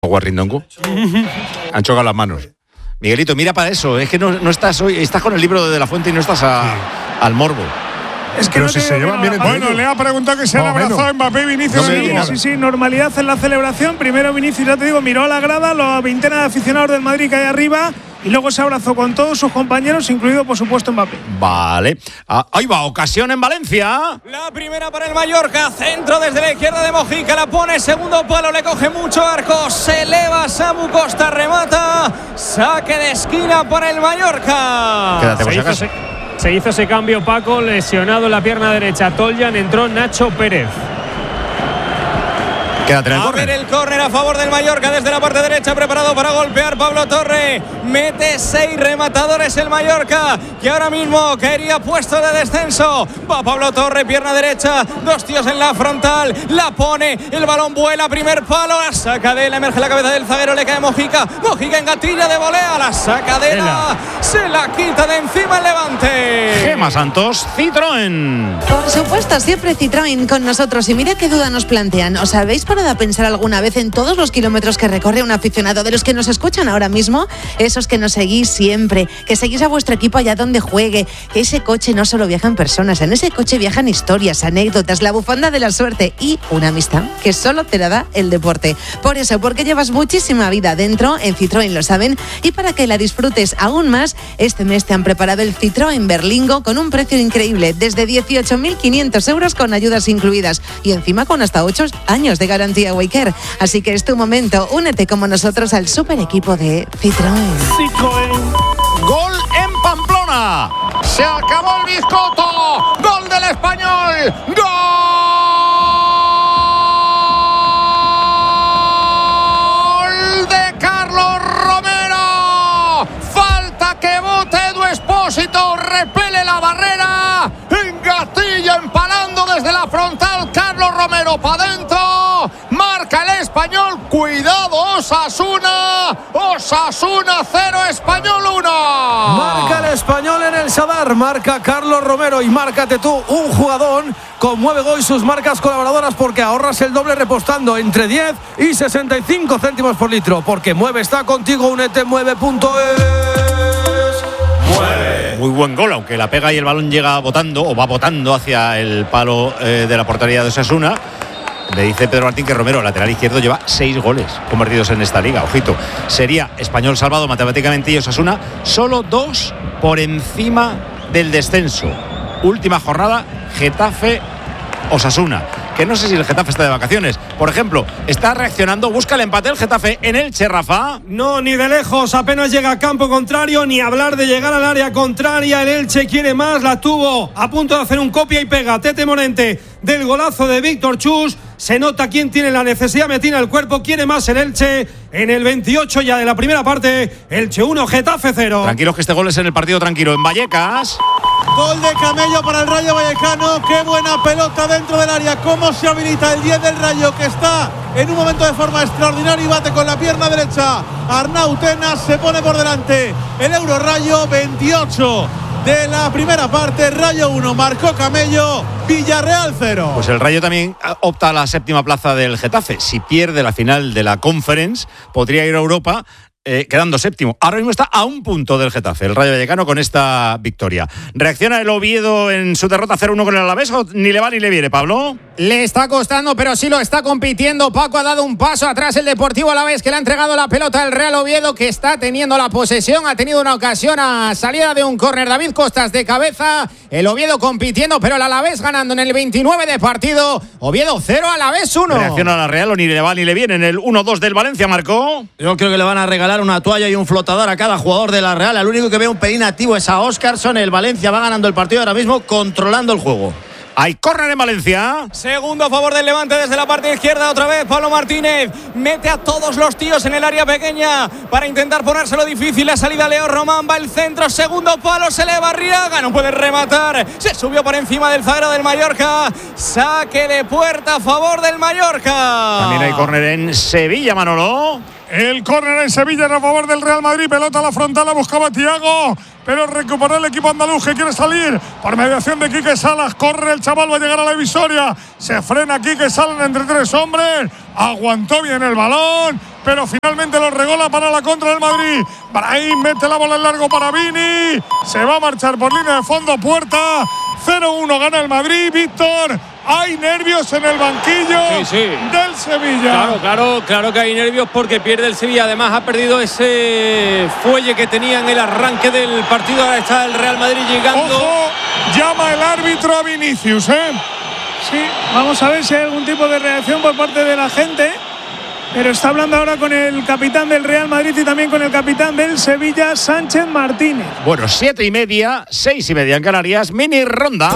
Guarrindongo. Han chocado las manos. Miguelito, mira para eso. Es que no estás hoy, estás con el libro de la Fuente y no estás al morbo. Es que pero no si se llevan bien entre ellos. le ha preguntado que se han abrazado Mbappé y Vinicius. Sí, normalidad en la celebración. Primero Vinicius, ya te digo, miró a la grada, la veintena de aficionados del Madrid que hay arriba, y luego se abrazó con todos sus compañeros, incluido por supuesto Mbappé. Vale. Ahí va, ocasión en Valencia. La primera para el Mallorca, centro desde la izquierda de Mojica, la pone, segundo palo, le coge mucho arco, se eleva Samu Costa, remata, saque de esquina para el Mallorca. Quédate por si acaso. Se hizo ese cambio, Paco, lesionado en la pierna derecha Toljan, entró Nacho Pérez. Quédate en el a ver el córner a favor del Mallorca desde la parte derecha, preparado para golpear Pablo Torre. Mete 6 rematadores el Mallorca, que ahora mismo caería puesto de descenso. Va Pablo Torre, pierna derecha, 2 tíos en la frontal, la pone, el balón vuela, primer palo, la saca de él, emerge la cabeza del zaguero, le cae Mojica, Mojica en gatilla de volea, la saca de él, se la quita de encima el Levante. Gemma Santos, Citroën. Por supuesto, siempre Citroën con nosotros. Y mira qué duda nos plantean. ¿Os habéis parado a pensar alguna vez en todos los kilómetros que recorre un aficionado de los que nos escuchan ahora mismo? Esos que nos seguís siempre, que seguís a vuestro equipo allá donde juegue, que ese coche no solo viajan personas, en ese coche viajan historias, anécdotas, la bufanda de la suerte y una amistad que solo te la da el deporte. Por eso, porque llevas muchísima vida dentro, en Citroën lo saben, y para que la disfrutes aún más, este mes te han preparado el Citroën Berlingo con un precio increíble, desde 18.500 euros con ayudas incluidas y encima con hasta 8 años de garantía Waycare. Así que es tu momento, únete como nosotros al super equipo de Citroën. Gol en Pamplona. Se acabó el bizcoto. Gol del Español. Gol de Carlos Romero. Falta que bote Edu Expósito. Repele la barrera. Engatilla empalando desde la frontal. Carlos Romero para adentro. Marca el Español. Cuidado, Osasuna 0, Español 1. Marca el Español en el Sadar, marca Carlos Romero y márcate tú un jugadón con Mueve Go y sus marcas colaboradoras, porque ahorras el doble repostando entre 10 y 65 céntimos por litro, porque Mueve está contigo. Únete, mueve.es. Mueve. Muy buen gol, aunque la pega y el balón llega botando o va botando hacia el palo de la portería de Osasuna. Me dice Pedro Martín que Romero, lateral izquierdo, lleva 6 goles convertidos en esta liga. Ojito, sería Español salvado matemáticamente y Osasuna solo 2 por encima del descenso. Última jornada, Getafe-Osasuna. Que no sé si el Getafe está de vacaciones. Por ejemplo, está reaccionando, busca el empate el Getafe en Elche, Rafa. No, ni de lejos, apenas llega a campo contrario, ni hablar de llegar al área contraria. El Elche quiere más, la tuvo a punto de hacer un copia y pega Tete Morente del golazo de Víctor Chus. Se nota quién tiene la necesidad, me tiene el cuerpo, quiere más el Elche en el 28 ya de la primera parte. Elche 1, Getafe 0. Tranquilos que este gol es en el partido tranquilo en Vallecas. Gol de Camello para el Rayo Vallecano. Qué buena pelota dentro del área. Cómo se habilita el 10 del Rayo, que está en un momento de forma extraordinaria y bate con la pierna derecha. Arnau Tenas se pone por delante. El Euro Rayo 28 de la primera parte. Rayo 1, marcó Camello. Villarreal 0. Pues el Rayo también opta a la 7ª plaza del Getafe. Si pierde la final de la Conference, podría ir a Europa, quedando 7º. Ahora mismo está a un punto del Getafe, el Rayo Vallecano, con esta victoria. ¿Reacciona el Oviedo en su derrota 0-1 con el Alavés o ni le va ni le viene, Pablo? Le está costando, pero sí lo está compitiendo. Paco ha dado un paso atrás el Deportivo Alavés, que le ha entregado la pelota al Real Oviedo, que está teniendo la posesión. Ha tenido una ocasión a salida de un córner. David Costas de cabeza. El Oviedo compitiendo, pero el Alavés ganando en el 29 de partido. Oviedo 0, Alavés 1. ¿Reacciona la Real o ni le va ni le viene en el 1-2 del Valencia, Marcó? Yo creo que le van a regalar una toalla y un flotador a cada jugador de la Real. El único que ve un pelín activo es a Óscarson. El Valencia va ganando el partido ahora mismo, controlando el juego. Hay córner en Valencia. Segundo a favor del Levante desde la parte izquierda. Otra vez Pablo Martínez mete a todos los tíos en el área pequeña para intentar ponérselo difícil. La salida Leo Román, va el centro, segundo palo, se le va Arriaga, no puede rematar, se subió por encima del zaguero del Mallorca. Saque de puerta a favor del Mallorca. También hay córner en Sevilla, Manolo. El córner en Sevilla a favor del Real Madrid. Pelota a la frontal, la buscaba Thiago, pero recuperó el equipo andaluz que quiere salir por mediación de Quique Salas. Corre el chaval, va a llegar a la divisoria. Se frena Quique Salas entre 3 hombres. Aguantó bien el balón, pero finalmente lo regola para la contra del Madrid. Brahim mete la bola en largo para Vini. Se va a marchar por línea de fondo, puerta. 0-1 gana el Madrid. Víctor, hay nervios en el banquillo del Sevilla. Claro que hay nervios porque pierde el Sevilla. Además ha perdido ese fuelle que tenía en el arranque del partido. Ahora está el Real Madrid llegando. Ojo, llama el árbitro a Vinicius, Sí, vamos a ver si hay algún tipo de reacción por parte de la gente. Pero está hablando ahora con el capitán del Real Madrid y también con el capitán del Sevilla, Sánchez Martínez. Bueno, 7:30, 6:30 en Canarias, mini ronda.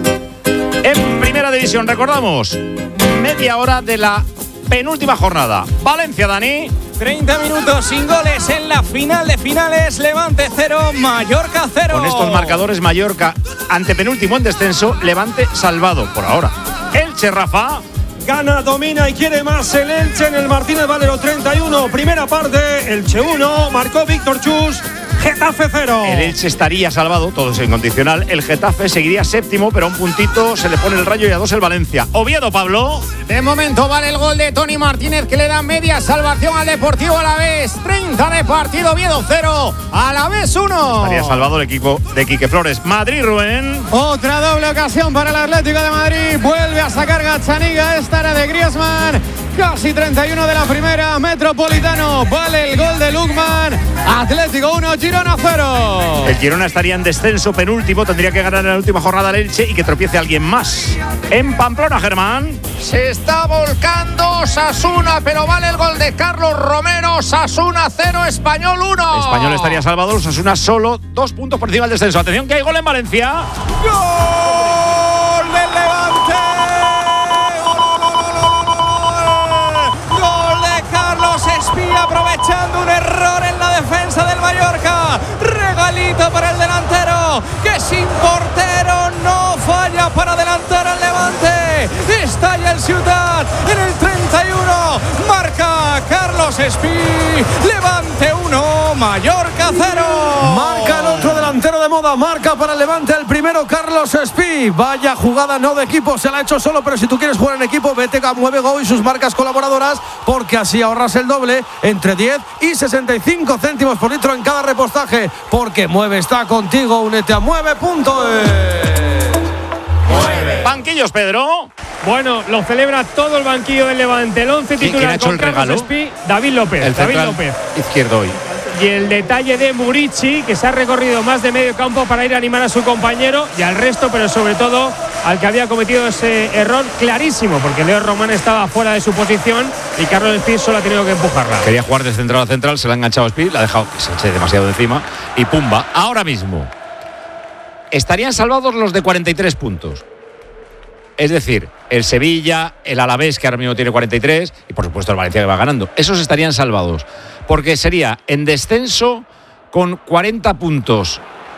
En primera división, recordamos, media hora de la penúltima jornada. Valencia, Dani. 30 minutos sin goles en la final de finales. Levante 0, Mallorca 0. Con estos marcadores, Mallorca antepenúltimo en descenso, Levante salvado por ahora. Elche, Rafa. Gana, domina y quiere más el Elche en el Martínez Valero. 31, primera parte, Elche 1, marcó Víctor Chus, Getafe 0. El Elche estaría salvado, todo es incondicional. El Getafe seguiría séptimo, pero a un puntito se le pone el Rayo y a 2 el Valencia. Oviedo, Pablo. De momento vale el gol de Tony Martínez, que le da media salvación al Deportivo Alavés. 30 de partido, Oviedo 0, Alavés 1. Estaría salvado el equipo de Quique Flores. Madrid, Rubén. Otra doble ocasión para el Atlético de Madrid. Vuelve a sacar Gazzaniga. Esta era de Griezmann. Casi 31 de la primera. Metropolitano. Vale el gol de Lukman. Atlético 1, Girona 0. El Girona estaría en descenso penúltimo. Tendría que ganar en la última jornada el Elche y que tropiece alguien más. En Pamplona, Germán. Se está volcando Osasuna, pero vale el gol de Carlos Romero. Osasuna 0, Español 1. Español estaría salvado. Osasuna solo 2 puntos por encima del descenso. Atención que hay gol en Valencia. ¡Gol del Levante! ¡Gol de Carlos Espí, aprovechando un error en la defensa del Mallorca! Regalito para el delantero, que sin portero no falla para adelantar al Levante. Estalla el Ciutat en el 31. Marca Carlos Espí. Levante 1, Mallorca 0. Marca el otro delantero de moda. Marca para el Levante el primero, Carlos Espí. Vaya jugada, no de equipo, se la ha hecho solo, pero si tú quieres jugar en equipo, vete a Mueve Go y sus marcas colaboradoras, porque así ahorras el doble, entre 10 y 65 céntimos por litro en cada repostaje. Porque Mueve está contigo. Únete a Mueve.es. Banquillos, Pedro. Bueno, lo celebra todo el banquillo del Levante. El 11 titular. ¿Quién ha hecho con el Carlos regalo? Espí, David López. El David central López. izquierdo hoy. Y el detalle de Murici, que se ha recorrido más de medio campo para ir a animar a su compañero y al resto, pero sobre todo al que había cometido ese error clarísimo, porque Leo Román estaba fuera de su posición y Carlos Espí solo ha tenido que empujarla. Quería jugar de central a central, se la ha enganchado a Espí, la ha dejado que se eche demasiado de encima y pumba. Ahora mismo estarían salvados los de 43 puntos. Es decir, el Sevilla, el Alavés, que ahora mismo tiene 43, y por supuesto el Valencia, que va ganando. Esos estarían salvados, porque sería en descenso con 40 puntos.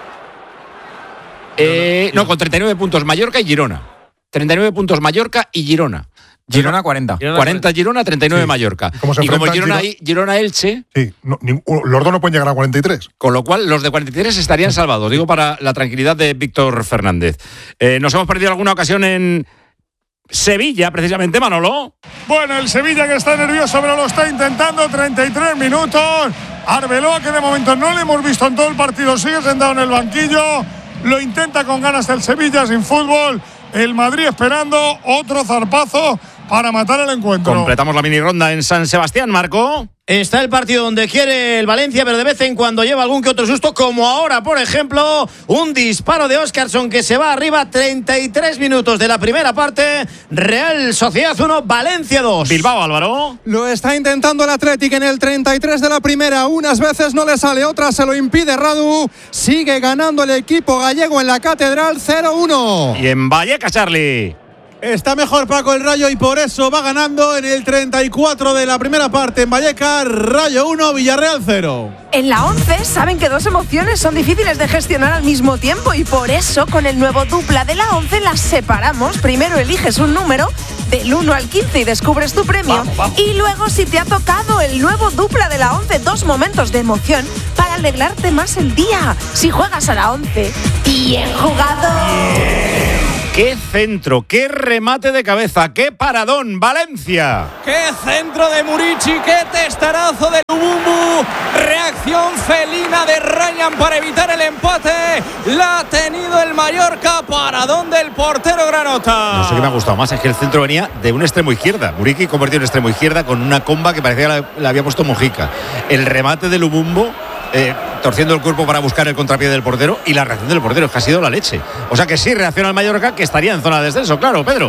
Con 39 puntos Mallorca y Girona. 39 puntos Mallorca y Girona. Girona 40. 40 Girona, 39 sí. Mallorca. Y como Girona Elche. Sí, los dos no pueden llegar a 43. Con lo cual, los de 43 estarían salvados. Digo, para la tranquilidad de Víctor Fernández. Nos hemos perdido alguna ocasión en Sevilla, precisamente, Manolo. Bueno, el Sevilla que está nervioso, pero lo está intentando. 33 minutos. Arbeloa, que de momento no le hemos visto en todo el partido, sigue sentado en el banquillo. Lo intenta con ganas el Sevilla, sin fútbol. El Madrid esperando otro zarpazo para matar el encuentro. Completamos la mini ronda en San Sebastián, Marco. Está el partido donde quiere el Valencia, pero de vez en cuando lleva algún que otro susto, como ahora, por ejemplo, un disparo de Óscarson que se va arriba. 33 minutos de la primera parte. Real Sociedad 1, Valencia 2. Bilbao, Álvaro. Lo está intentando el Athletic en el 33 de la primera. Unas veces no le sale, otras se lo impide Radu. Sigue ganando el equipo gallego en la Catedral 0-1. Y en Vallecas, Charlie. Está mejor Paco el Rayo y por eso va ganando en el 34 de la primera parte en Vallecas. Rayo 1, Villarreal 0. En la 11 saben que dos emociones son difíciles de gestionar al mismo tiempo y por eso con el nuevo dupla de la 11 las separamos. Primero eliges un número del 1 al 15 y descubres tu premio. Vamos. Y luego si te ha tocado el nuevo dupla de la 11, dos momentos de emoción para alegrarte más el día. Si juegas a la 11, bien jugado. ¡Qué centro! ¡Qué remate de cabeza! ¡Qué paradón! ¡Valencia! ¡Qué centro de Murici! ¡Qué testarazo de Lubumbu! Reacción felina de Ryan para evitar el empate. La ha tenido el Mallorca. Paradón del portero Granota. No sé qué me ha gustado más. Es que el centro venía de un extremo izquierda. Murici convirtió en extremo izquierda con una comba que parecía que la había puesto Mojica. El remate de Lubumbu. Torciendo el cuerpo para buscar el contrapié del portero y la reacción del portero, es que ha sido la leche. O sea que sí reacciona el Mallorca, que estaría en zona de descenso, claro, Pedro.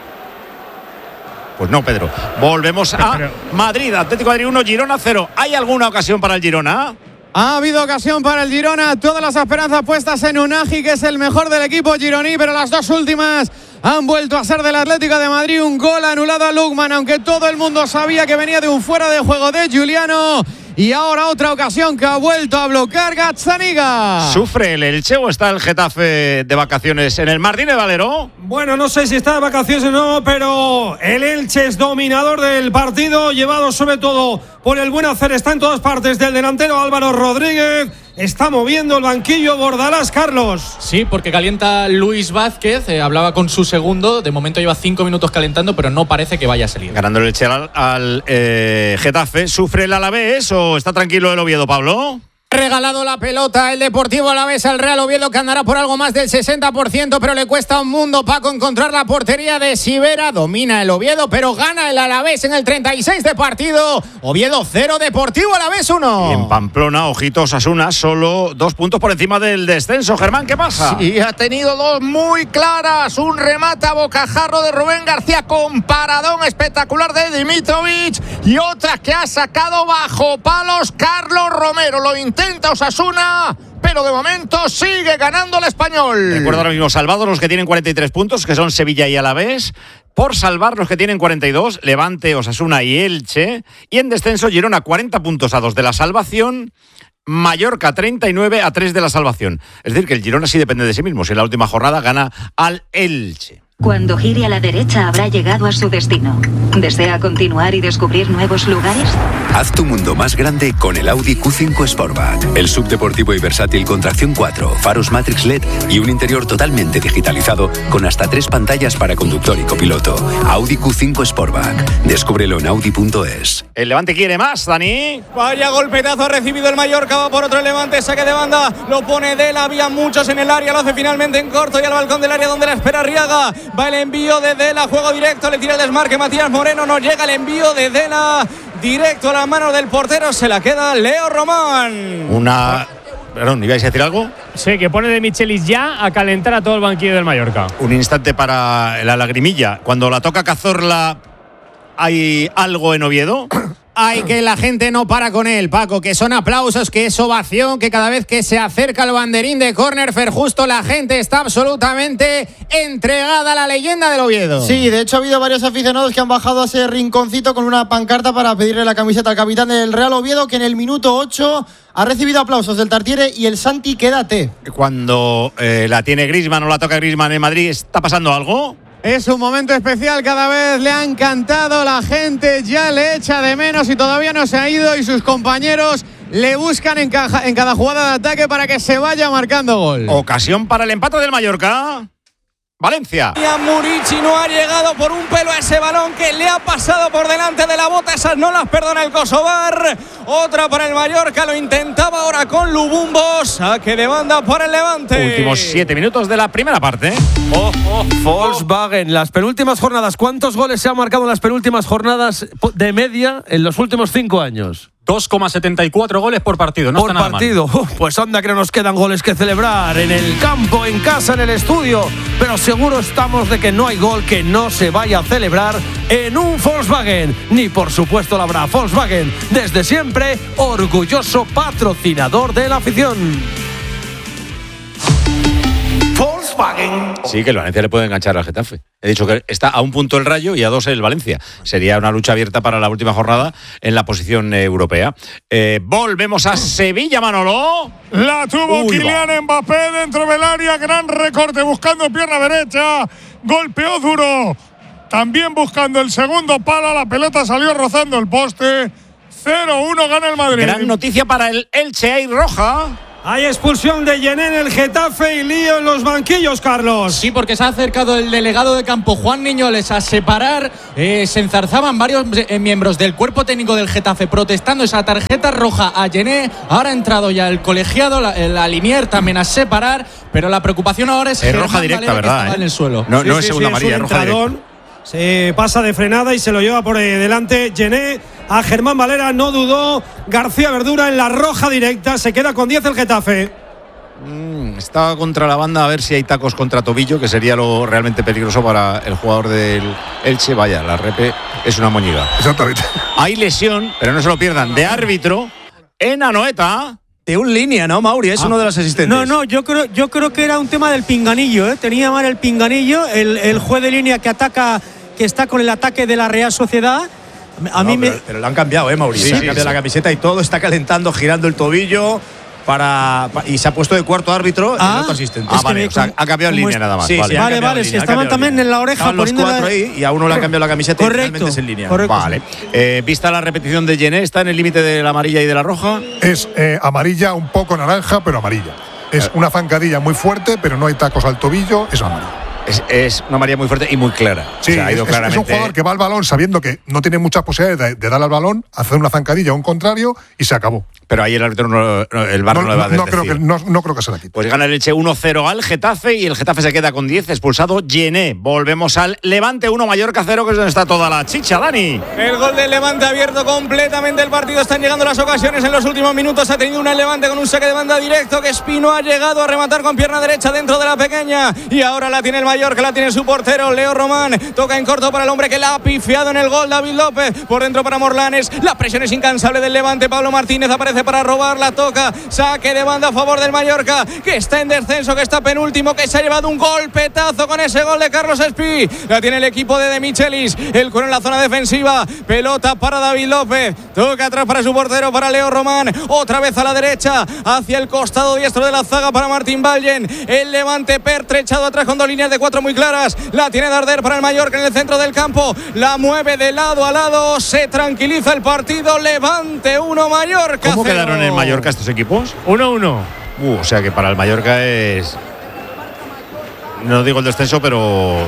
Pues no, Pedro. Volvemos a Madrid, Atlético de Madrid 1, Girona 0. ¿Hay alguna ocasión para el Girona? Ha habido ocasión para el Girona, todas las esperanzas puestas en Unagi, que es el mejor del equipo gironí, pero las dos últimas han vuelto a ser del Atlético de Madrid. Un gol anulado a Lukman, aunque todo el mundo sabía que venía de un fuera de juego de Giuliano. Y ahora otra ocasión que ha vuelto a bloquear Gazzaniga. ¿Sufre el Elche o está el Getafe de vacaciones en el Martínez Valero? Bueno, no sé si está de vacaciones o no, pero el Elche es dominador del partido, llevado sobre todo por el buen hacer. Está en todas partes del delantero Álvaro Rodríguez. Está moviendo el banquillo Bordalás, Carlos. Sí, porque calienta Luis Vázquez. Hablaba con su segundo. De momento lleva 5 minutos calentando, pero no parece que vaya a salir. Ganando el Elche al Getafe. ¿Sufre el Alavés o está tranquilo el Oviedo, Pablo? Regalado la pelota el Deportivo Alavés al Real Oviedo, que andará por algo más del 60%, pero le cuesta un mundo, Paco, encontrar la portería de Sivera. Domina el Oviedo, pero gana el Alavés en el 36 de partido. Oviedo 0, Deportivo Alavés 1. Y en Pamplona, ojitos Osasuna, solo 2 puntos por encima del descenso. Germán, ¿qué pasa? Sí, ha tenido dos muy claras. Un remate a bocajarro de Rubén García con paradón espectacular de Dimitrovic y otra que ha sacado bajo palos Carlos Romero. Lo intenta Osasuna, pero de momento sigue ganando el Español. Recuerdo ahora mismo salvados los que tienen 43 puntos, que son Sevilla y Alavés. Por salvar los que tienen 42, Levante, Osasuna y Elche. Y en descenso Girona 40 puntos a 2 de la salvación. Mallorca 39 a 3 de la salvación. Es decir, que el Girona sí depende de sí mismo. Si en la última jornada gana al Elche. Cuando gire a la derecha habrá llegado a su destino. ¿Desea continuar y descubrir nuevos lugares? Haz tu mundo más grande con el Audi Q5 Sportback. El subdeportivo y versátil con tracción 4, faros Matrix LED y un interior totalmente digitalizado con hasta 3 pantallas para conductor y copiloto. Audi Q5 Sportback. Descúbrelo en Audi.es. El Levante quiere más, Dani. Vaya golpetazo ha recibido el Mallorca. Va por otro el Levante. Saque de banda. Lo pone Dela. Había muchos en el área. Lo hace finalmente en corto y al balcón del área donde la espera Arriaga. Va el envío de Dela. Juego directo. Le tira el desmarque Matías Moreno. No llega el envío de Dela. Directo a la mano del portero. Se la queda Leo Román. Perdón, ¿ibais a decir algo? Sí, que pone de Michelis ya a calentar a todo el banquillo del Mallorca. Un instante para la lagrimilla. Cuando la toca Cazorla, ¿hay algo en Oviedo? Ay, que la gente no para con él, Paco, que son aplausos, que es ovación, que cada vez que se acerca el banderín de córner Ferjusto, la gente está absolutamente entregada a la leyenda del Oviedo. Sí, de hecho ha habido varios aficionados que han bajado a ese rinconcito con una pancarta para pedirle la camiseta al capitán del Real Oviedo, que en el minuto 8 ha recibido aplausos del Tartiere y el Santi quédate. Cuando la tiene Griezmann o la toca Griezmann en Madrid, ¿está pasando algo? Es un momento especial, cada vez le han cantado, la gente ya le echa de menos y todavía no se ha ido y sus compañeros le buscan en cada jugada de ataque para que se vaya marcando gol. Ocasión para el empate del Mallorca. Valencia. Y a Murici no ha llegado por un pelo a ese balón que le ha pasado por delante de la bota. Esas no las perdona el Kosovar. Otra para el Mallorca. Lo intentaba ahora con Lubumbo. Saque de banda por el Levante. Últimos 7 minutos de la primera parte. Volkswagen, las penúltimas jornadas. ¿Cuántos goles se han marcado en las penúltimas jornadas de media en los últimos 5 años? 2,74 goles por partido, no por está nada partido. mal. Pues anda que no nos quedan goles que celebrar en el campo, en casa, en el estudio. Pero seguro estamos de que no hay gol que no se vaya a celebrar en un Volkswagen. Ni por supuesto la habrá. Volkswagen, desde siempre, orgulloso patrocinador de la afición. Volkswagen. Sí, que el Valencia le puede enganchar al Getafe. He dicho que está a un punto el Rayo y a 2 el Valencia. Sería una lucha abierta para la última jornada en la posición europea. Volvemos a Sevilla, Manolo. La tuvo Kylian Mbappé dentro del área. Gran recorte buscando pierna derecha. Golpeó duro. También buscando el segundo palo. La pelota salió rozando el poste. 0-1 gana el Madrid. Gran noticia para el Elche. Hay roja. Hay expulsión de Yené en el Getafe y lío en los banquillos, Carlos. Sí, porque se ha acercado el delegado de campo, Juan Niñoles, a separar. Se enzarzaban varios miembros del cuerpo técnico del Getafe protestando esa tarjeta roja a Yené. Ahora ha entrado ya el colegiado, la Linier también a separar. Pero la preocupación ahora es roja directa, Valera, ¿verdad? Que estaba en el suelo. No, no es segunda amarilla, es roja directa. Se pasa de frenada y se lo lleva por delante Yené a Germán Valera. No dudó García Verdura en la roja directa. Se queda con 10 el Getafe. Está contra la banda a ver si hay tacos contra tobillo, que sería lo realmente peligroso para el jugador del Elche. Vaya, la repe es una moñiga. Exactamente. Hay lesión, pero no se lo pierdan, de árbitro en Anoeta. De un línea, ¿no, Mauri? Es uno de los asistentes. No, yo creo que era un tema del pinganillo, ¿eh? Tenía mal el pinganillo, el juez de línea que ataca, que está con el ataque de la Real Sociedad. Pero lo han cambiado, Mauri. Sí, han cambiado la camiseta y todo, está calentando, girando el tobillo. Y se ha puesto de cuarto árbitro el otro asistente. Vale, o sea, ha cambiado en línea nada más. Sí, vale, se estaban también en la oreja poniendo los 4 ahí y a uno le han cambiado la camiseta y finalmente es en línea. Correcto. Vale. Vista la repetición de Yené, ¿está en el límite de la amarilla y de la roja? Es amarilla, un poco naranja, pero amarilla. Es una zancadilla muy fuerte, pero no hay tacos al tobillo, es amarilla. Es una amarilla muy fuerte y muy clara. Sí, o sea, ha ido claramente. Es un jugador que va al balón sabiendo que no tiene muchas posibilidades de darle al balón, hacer una zancadilla o un contrario y se acabó. Pero ahí el árbitro el VAR no le va a decir. No creo que se la quite. Pues gana el Elche 1-0 al Getafe y el Getafe se queda con 10, expulsado Yené. Volvemos al Levante 1, Mallorca 0, que es donde está toda la chicha, Dani. El gol del Levante ha abierto completamente el partido. Están llegando las ocasiones en los últimos minutos. Ha tenido un Levante con un saque de banda directo que Espino ha llegado a rematar con pierna derecha dentro de la pequeña. Y ahora la tiene el Mallorca, la tiene su portero, Leo Román. Toca en corto para el hombre que la ha pifiado en el gol, David López. Por dentro para Morlanes. La presión es incansable del Levante. Pablo Martínez aparece para robarla. Toca, saque de banda a favor del Mallorca, que está en descenso, que está penúltimo, que se ha llevado un golpetazo con ese gol de Carlos Espí. La tiene el equipo de Michelis, el cuero en la zona defensiva, pelota para David López, toca atrás para su portero, para Leo Román, otra vez a la derecha, hacia el costado diestro de la zaga para Martín Vallen. El Levante pertrechado atrás con 2 líneas de 4 muy claras, la tiene Darder para el Mallorca en el centro del campo, la mueve de lado a lado, se tranquiliza el partido. Levante 1, Mallorca 0. ¿Cómo quedaron en Mallorca estos equipos? 1-1. O sea que para el Mallorca es, no digo el descenso, pero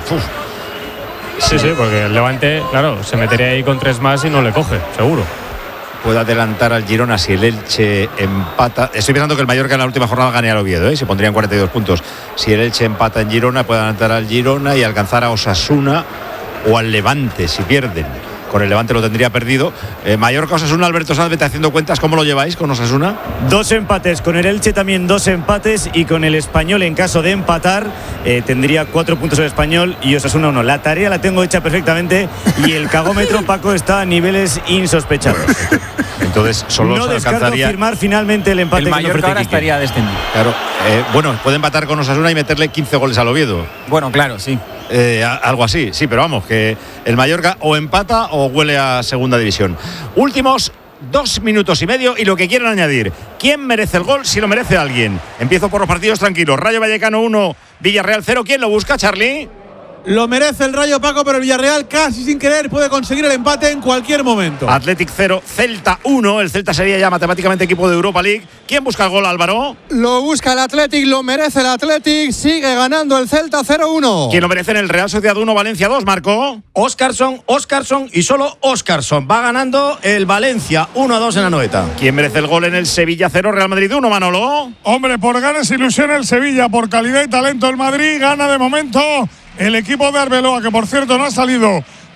Sí, porque el Levante, claro, se metería ahí con 3 más y no le coge, seguro. Puede adelantar al Girona si el Elche empata. Estoy pensando que el Mallorca en la última jornada gane al Oviedo, se pondrían 42 puntos. Si el Elche empata en Girona, puede adelantar al Girona y alcanzar a Osasuna o al Levante si pierden. Con el Levante lo tendría perdido. Mallorca, Osasuna, Alberto Sanz, vete haciendo cuentas. ¿Cómo lo lleváis con Osasuna? 2 empates, con el Elche también 2 empates y con el Español en caso de empatar tendría 4 puntos el Español y Osasuna 1. La tarea la tengo hecha perfectamente y el cagómetro, Paco, está a niveles insospechados. Entonces solo no se descarto alcanzaría firmar finalmente el empate. El Mallorca ahora estaría descendido. Claro, bueno, puede empatar con Osasuna y meterle 15 goles al Oviedo. Bueno, claro, sí. Algo así, sí, pero vamos, que el Mallorca o empata o huele a segunda división. Últimos 2 minutos y medio y lo que quieran añadir. ¿Quién merece el gol? Si lo merece alguien. Empiezo por los partidos tranquilos. Rayo Vallecano 1, Villarreal 0. ¿Quién lo busca, Charlie? Lo merece el Rayo, Paco, pero el Villarreal casi sin querer puede conseguir el empate en cualquier momento. Athletic 0, Celta 1. El Celta sería ya matemáticamente equipo de Europa League. ¿Quién busca el gol, Álvaro? Lo busca el Athletic, lo merece el Athletic. Sigue ganando el Celta 0-1. ¿Quién lo merece en el Real Sociedad 1, Valencia 2, Marco? Óscarson y solo Óscarson. Va ganando el Valencia 1-2 en Anoeta. ¿Quién merece el gol en el Sevilla 0, Real Madrid 1, Manolo? Hombre, por ganas ilusión el Sevilla, por calidad y talento el Madrid. Gana de momento el equipo de Arbeloa, que por cierto no ha salido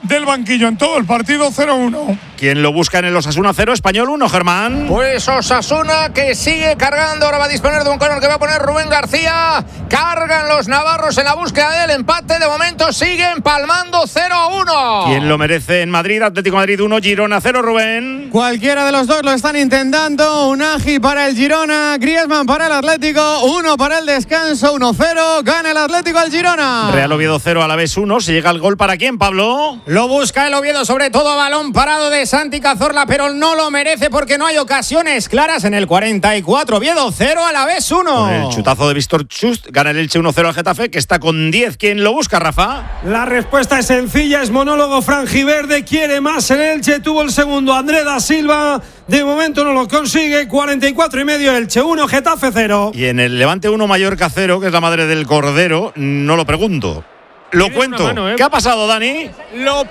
del banquillo en todo el partido. 0-1. ¿Quién lo busca en el Osasuna 0, Español 1, Germán? Pues Osasuna, que sigue cargando. Ahora va a disponer de un córner que va a poner Rubén García. Cargan los navarros en la búsqueda del empate. De momento siguen palmando 0-1. ¿Quién lo merece en Madrid? Atlético Madrid 1, Girona 0, Rubén. Cualquiera de los dos lo están intentando. Unagi para el Girona, Griezmann para el Atlético, 1 para el descanso, 1-0. Gana el Atlético al Girona. Real Oviedo 0, Alavés 1. ¿Se llega el gol para quién, Pablo? Lo busca el Oviedo, sobre todo a balón parado de Santi Cazorla, pero no lo merece porque no hay ocasiones claras en el 44. Oviedo 0, Alavés 1. Con el chutazo de Víctor Chust, gana el Elche 1-0 al Getafe, que está con 10. ¿Quién lo busca, Rafa? La respuesta es sencilla, es monólogo franjiverde. Quiere más en Elche, tuvo el segundo André da Silva. De momento no lo consigue. 44,5 Elche 1, Getafe 0. Y en el Levante 1, Mallorca 0, que es la madre del Cordero, no lo pregunto. Lo cuento. ¿Qué ha pasado, Dani? Lo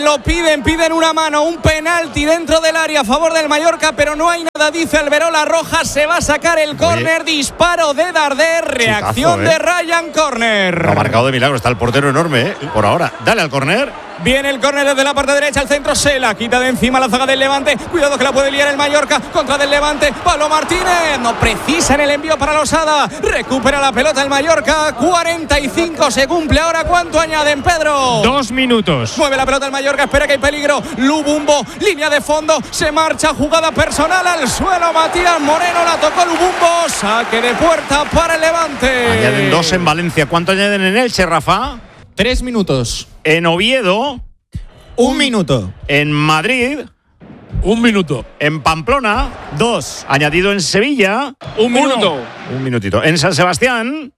piden una mano, un penalti dentro del área a favor del Mallorca, pero no hay nada, dice Alberola Rojas. Se va a sacar el córner, disparo de Darder, reacción de Ryan, córner. Lo ha marcado de milagro, está el portero enorme, por ahora. Dale al córner. Viene el córner desde la parte derecha, al centro se la quita de encima la zaga del Levante. Cuidado que la puede liar el Mallorca contra del Levante. Pablo Martínez no precisa en el envío para Losada. Recupera la pelota el Mallorca. 45 se cumple ahora. ¿Cuánto añaden, Pedro? 2 minutos. Mueve la pelota el Mallorca, espera que hay peligro. Lubumbo, línea de fondo, se marcha, jugada personal al suelo. Matías Moreno la tocó Lubumbo. Saque de puerta para el Levante. Añaden 2 en Valencia. ¿Cuánto añaden en Elche, Rafa? 3 minutos. En Oviedo, 1 minuto. En Madrid, 1 minuto. En Pamplona, 2. Añadido en Sevilla, 1 minuto. 1 minutito. En San Sebastián,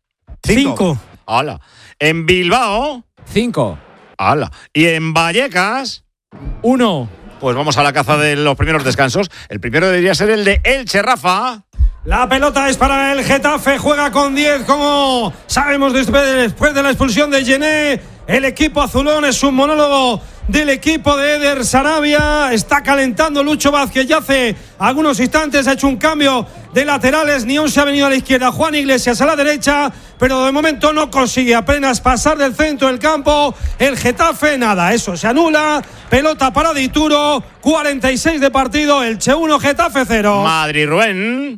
5. ¡Hala! En Bilbao, 5. ¡Hala! Y en Vallecas, 1. Pues vamos a la caza de los primeros descansos. El primero debería ser el de Elche, Rafa. La pelota es para el Getafe, juega con 10, como sabemos después de la expulsión de Gené. El equipo azulón, es un monólogo del equipo de Eder Sarabia. Está calentando Lucho Vázquez ya hace algunos instantes. Ha hecho un cambio de laterales. Nión se ha venido a la izquierda, Juan Iglesias a la derecha, pero de momento no consigue apenas pasar del centro del campo. El Getafe, nada, eso se anula. Pelota para Dituro, 46 de partido. Elche 1, Getafe 0. Madrid, Rubén.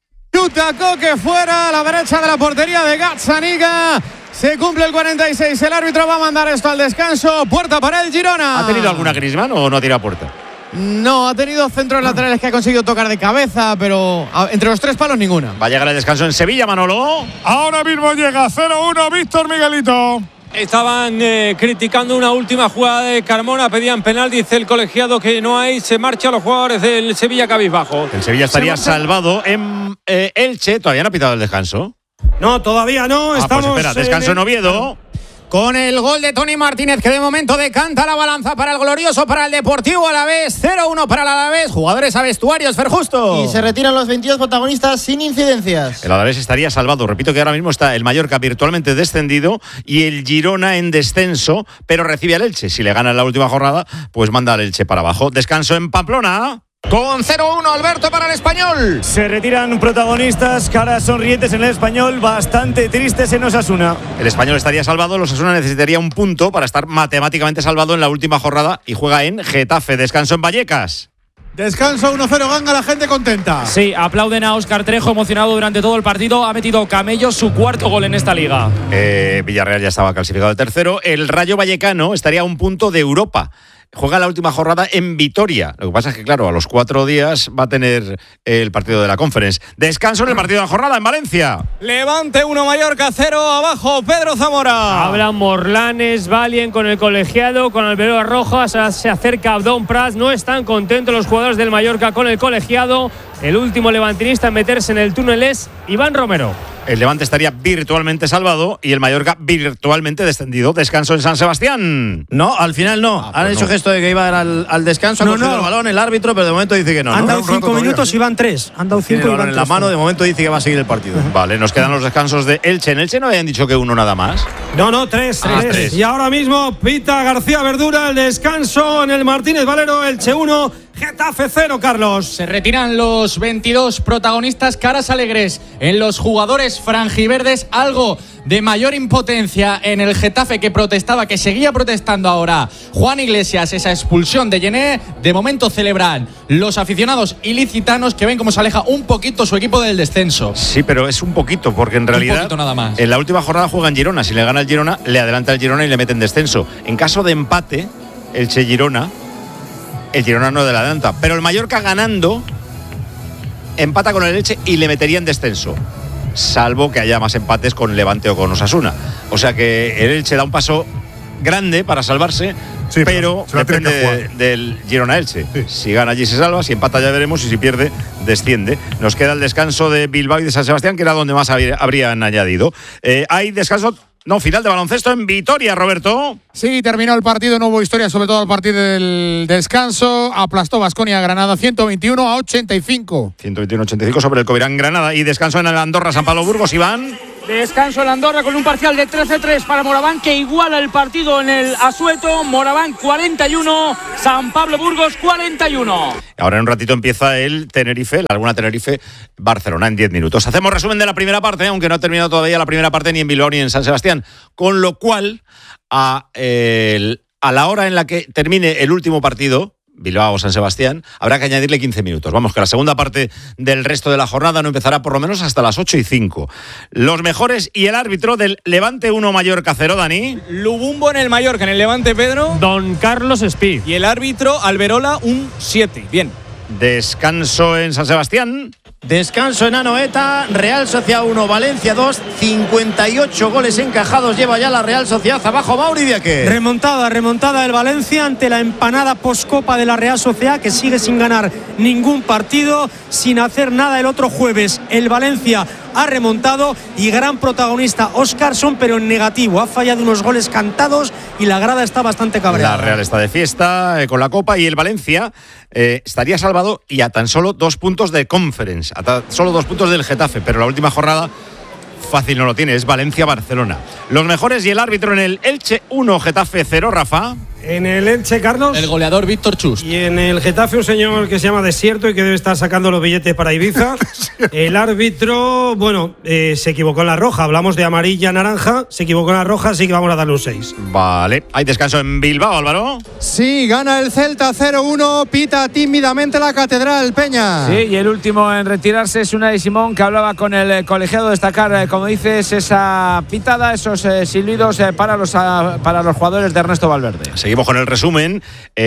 Yuta Coque fuera a la derecha de la portería de Gazzaniga. Se cumple el 46. El árbitro va a mandar esto al descanso. Puerta para el Girona. ¿Ha tenido alguna Griezmann o no ha tirado puerta? No, ha tenido centros laterales que ha conseguido tocar de cabeza, pero entre los 3 palos ninguna. Va a llegar el descanso en Sevilla, Manolo. Ahora mismo llega 0-1 Víctor Miguelito. Estaban criticando una última jugada de Carmona, pedían penal, dice el colegiado que no hay, se marchan los jugadores del Sevilla cabizbajo. El Sevilla estaría salvado en Elche, todavía no ha pitado el descanso. No, todavía no, estamos… Pues espera, descanso en Oviedo. Con el gol de Tony Martínez, que de momento decanta la balanza para el glorioso, para el Deportivo Alavés. 0-1 para el Alavés. Jugadores a vestuarios, Ferjusto. Y se retiran los 22 protagonistas sin incidencias. El Alavés estaría salvado. Repito que ahora mismo está el Mallorca virtualmente descendido y el Girona en descenso, pero recibe al Elche. Si le gana en la última jornada, pues manda al Elche para abajo. Descanso en Pamplona. Con 0-1 Alberto para el Español. Se retiran protagonistas, caras sonrientes en el Español, bastante tristes en Osasuna. El Español estaría salvado, el Osasuna necesitaría un punto para estar matemáticamente salvado en la última jornada y juega en Getafe. Descanso en Vallecas. Descanso 1-0, gana la gente contenta. Sí, aplauden a Óscar Trejo, emocionado durante todo el partido. Ha metido Camello su 4º gol en esta liga. Villarreal ya estaba clasificado al tercero. El Rayo Vallecano estaría a un punto de Europa. Juega la última jornada en Vitoria. Lo que pasa es que, claro, a los 4 días va a tener el partido de la Conference. Descanso en el partido de la jornada en Valencia. Levante 1, Mallorca 0, abajo Pedro Zamora. Hablan Morlanes, Valien con el colegiado, con Alberola Rojas, se acerca Abdón Prats. No están contentos los jugadores del Mallorca con el colegiado. El último levantinista en meterse en el túnel es Iván Romero. El Levante estaría virtualmente salvado y el Mallorca virtualmente descendido. Descanso en San Sebastián. No, al final no. Han hecho gesto de que iba al descanso, ha cogido el balón el árbitro, pero de momento dice que no. Han dado 5 minutos y van 3. Han dado 5 y van 3. En la mano, de momento dice que va a seguir el partido. Vale, nos quedan los descansos de Elche. ¿En Elche no habían dicho que 1 nada más? No, 3. 3. Y ahora mismo pita García Verdura el descanso en el Martínez Valero. Elche 1, Getafe 0, Carlos. Se retiran los 22 protagonistas, caras alegres en los jugadores franjiverdes. Algo de mayor impotencia en el Getafe, que protestaba, que seguía protestando ahora Juan Iglesias, esa expulsión de Yené. De momento celebran los aficionados ilicitanos, que ven cómo se aleja un poquito su equipo del descenso. Sí, pero es un poquito, porque en realidad un poquito nada más. En la última jornada juegan Girona. Si le gana el Girona, le adelanta el Girona y le mete en descenso. En caso de empate, Elche-Girona, el Girona no le adelanta. Pero el Mallorca ganando empata con el Elche y le metería en descenso, salvo que haya más empates con Levante o con Osasuna. O sea que el Elche da un paso grande para salvarse, sí, pero depende del Girona-Elche. Sí. Si gana allí se salva, si empata ya veremos, y si pierde desciende. Nos queda el descanso de Bilbao y de San Sebastián, que era donde más habrían añadido. Hay descanso. No, final de baloncesto en Vitoria, Roberto. Sí, terminó el partido, no hubo historia, sobre todo al partir del descanso. Aplastó Baskonia a Granada 121-85. 121-85 sobre el Covirán Granada. Y descanso en el Andorra San Pablo Burgos, Iván. Descanso en Andorra con un parcial de 13-3 para Moraván, que iguala el partido en el Asueto. Moraván 41, San Pablo Burgos 41. Ahora en un ratito empieza el Tenerife, la Laguna Tenerife-Barcelona en 10 minutos. Hacemos resumen de la primera parte, aunque no ha terminado todavía la primera parte ni en Bilbao ni en San Sebastián. Con lo cual, a la hora en la que termine el último partido, Bilbao o San Sebastián, habrá que añadirle 15 minutos. Vamos, que la segunda parte del resto de la jornada no empezará por lo menos hasta las 8:05. Los mejores y el árbitro del Levante 1 Mallorca 0, Dani. Lubumbo en el Mallorca, en el Levante, Pedro. Don Carlos Espí. Y el árbitro Alberola, un 7. Bien. Descanso en San Sebastián. Descanso en Anoeta, Real Sociedad 1, Valencia 2, 58 goles encajados lleva ya la Real Sociedad. Abajo Mauri Diaque. Remontada del Valencia ante la empanada postcopa de la Real Sociedad, que sigue sin ganar ningún partido, sin hacer nada el otro jueves. El Valencia ha remontado y gran protagonista Óscarson, pero en negativo. Ha fallado unos goles cantados y la grada está bastante cabreada. La Real está de fiesta con la Copa, y el Valencia estaría salvado y a tan solo 2 puntos de Conference, a tan solo 2 puntos del Getafe, pero la última jornada fácil no lo tiene, es Valencia-Barcelona. Los mejores y el árbitro en el Elche 1, Getafe 0, Rafa. En el Elche, Carlos, el goleador Víctor Chust. Y en el Getafe un señor que se llama Desierto y que debe estar sacando los billetes para Ibiza. El árbitro, bueno, se equivocó en la roja. Hablamos de amarilla, naranja, se equivocó en la roja, así que vamos a darle un 6. Vale, hay descanso en Bilbao, Álvaro. Sí, gana el Celta 0-1, pita tímidamente la Catedral, Peña. Sí, y el último en retirarse es Unai Simón, que hablaba con el colegiado, destacar, como dices, esa pitada, esos silbidos para los jugadores de Ernesto Valverde. Seguimos con el resumen.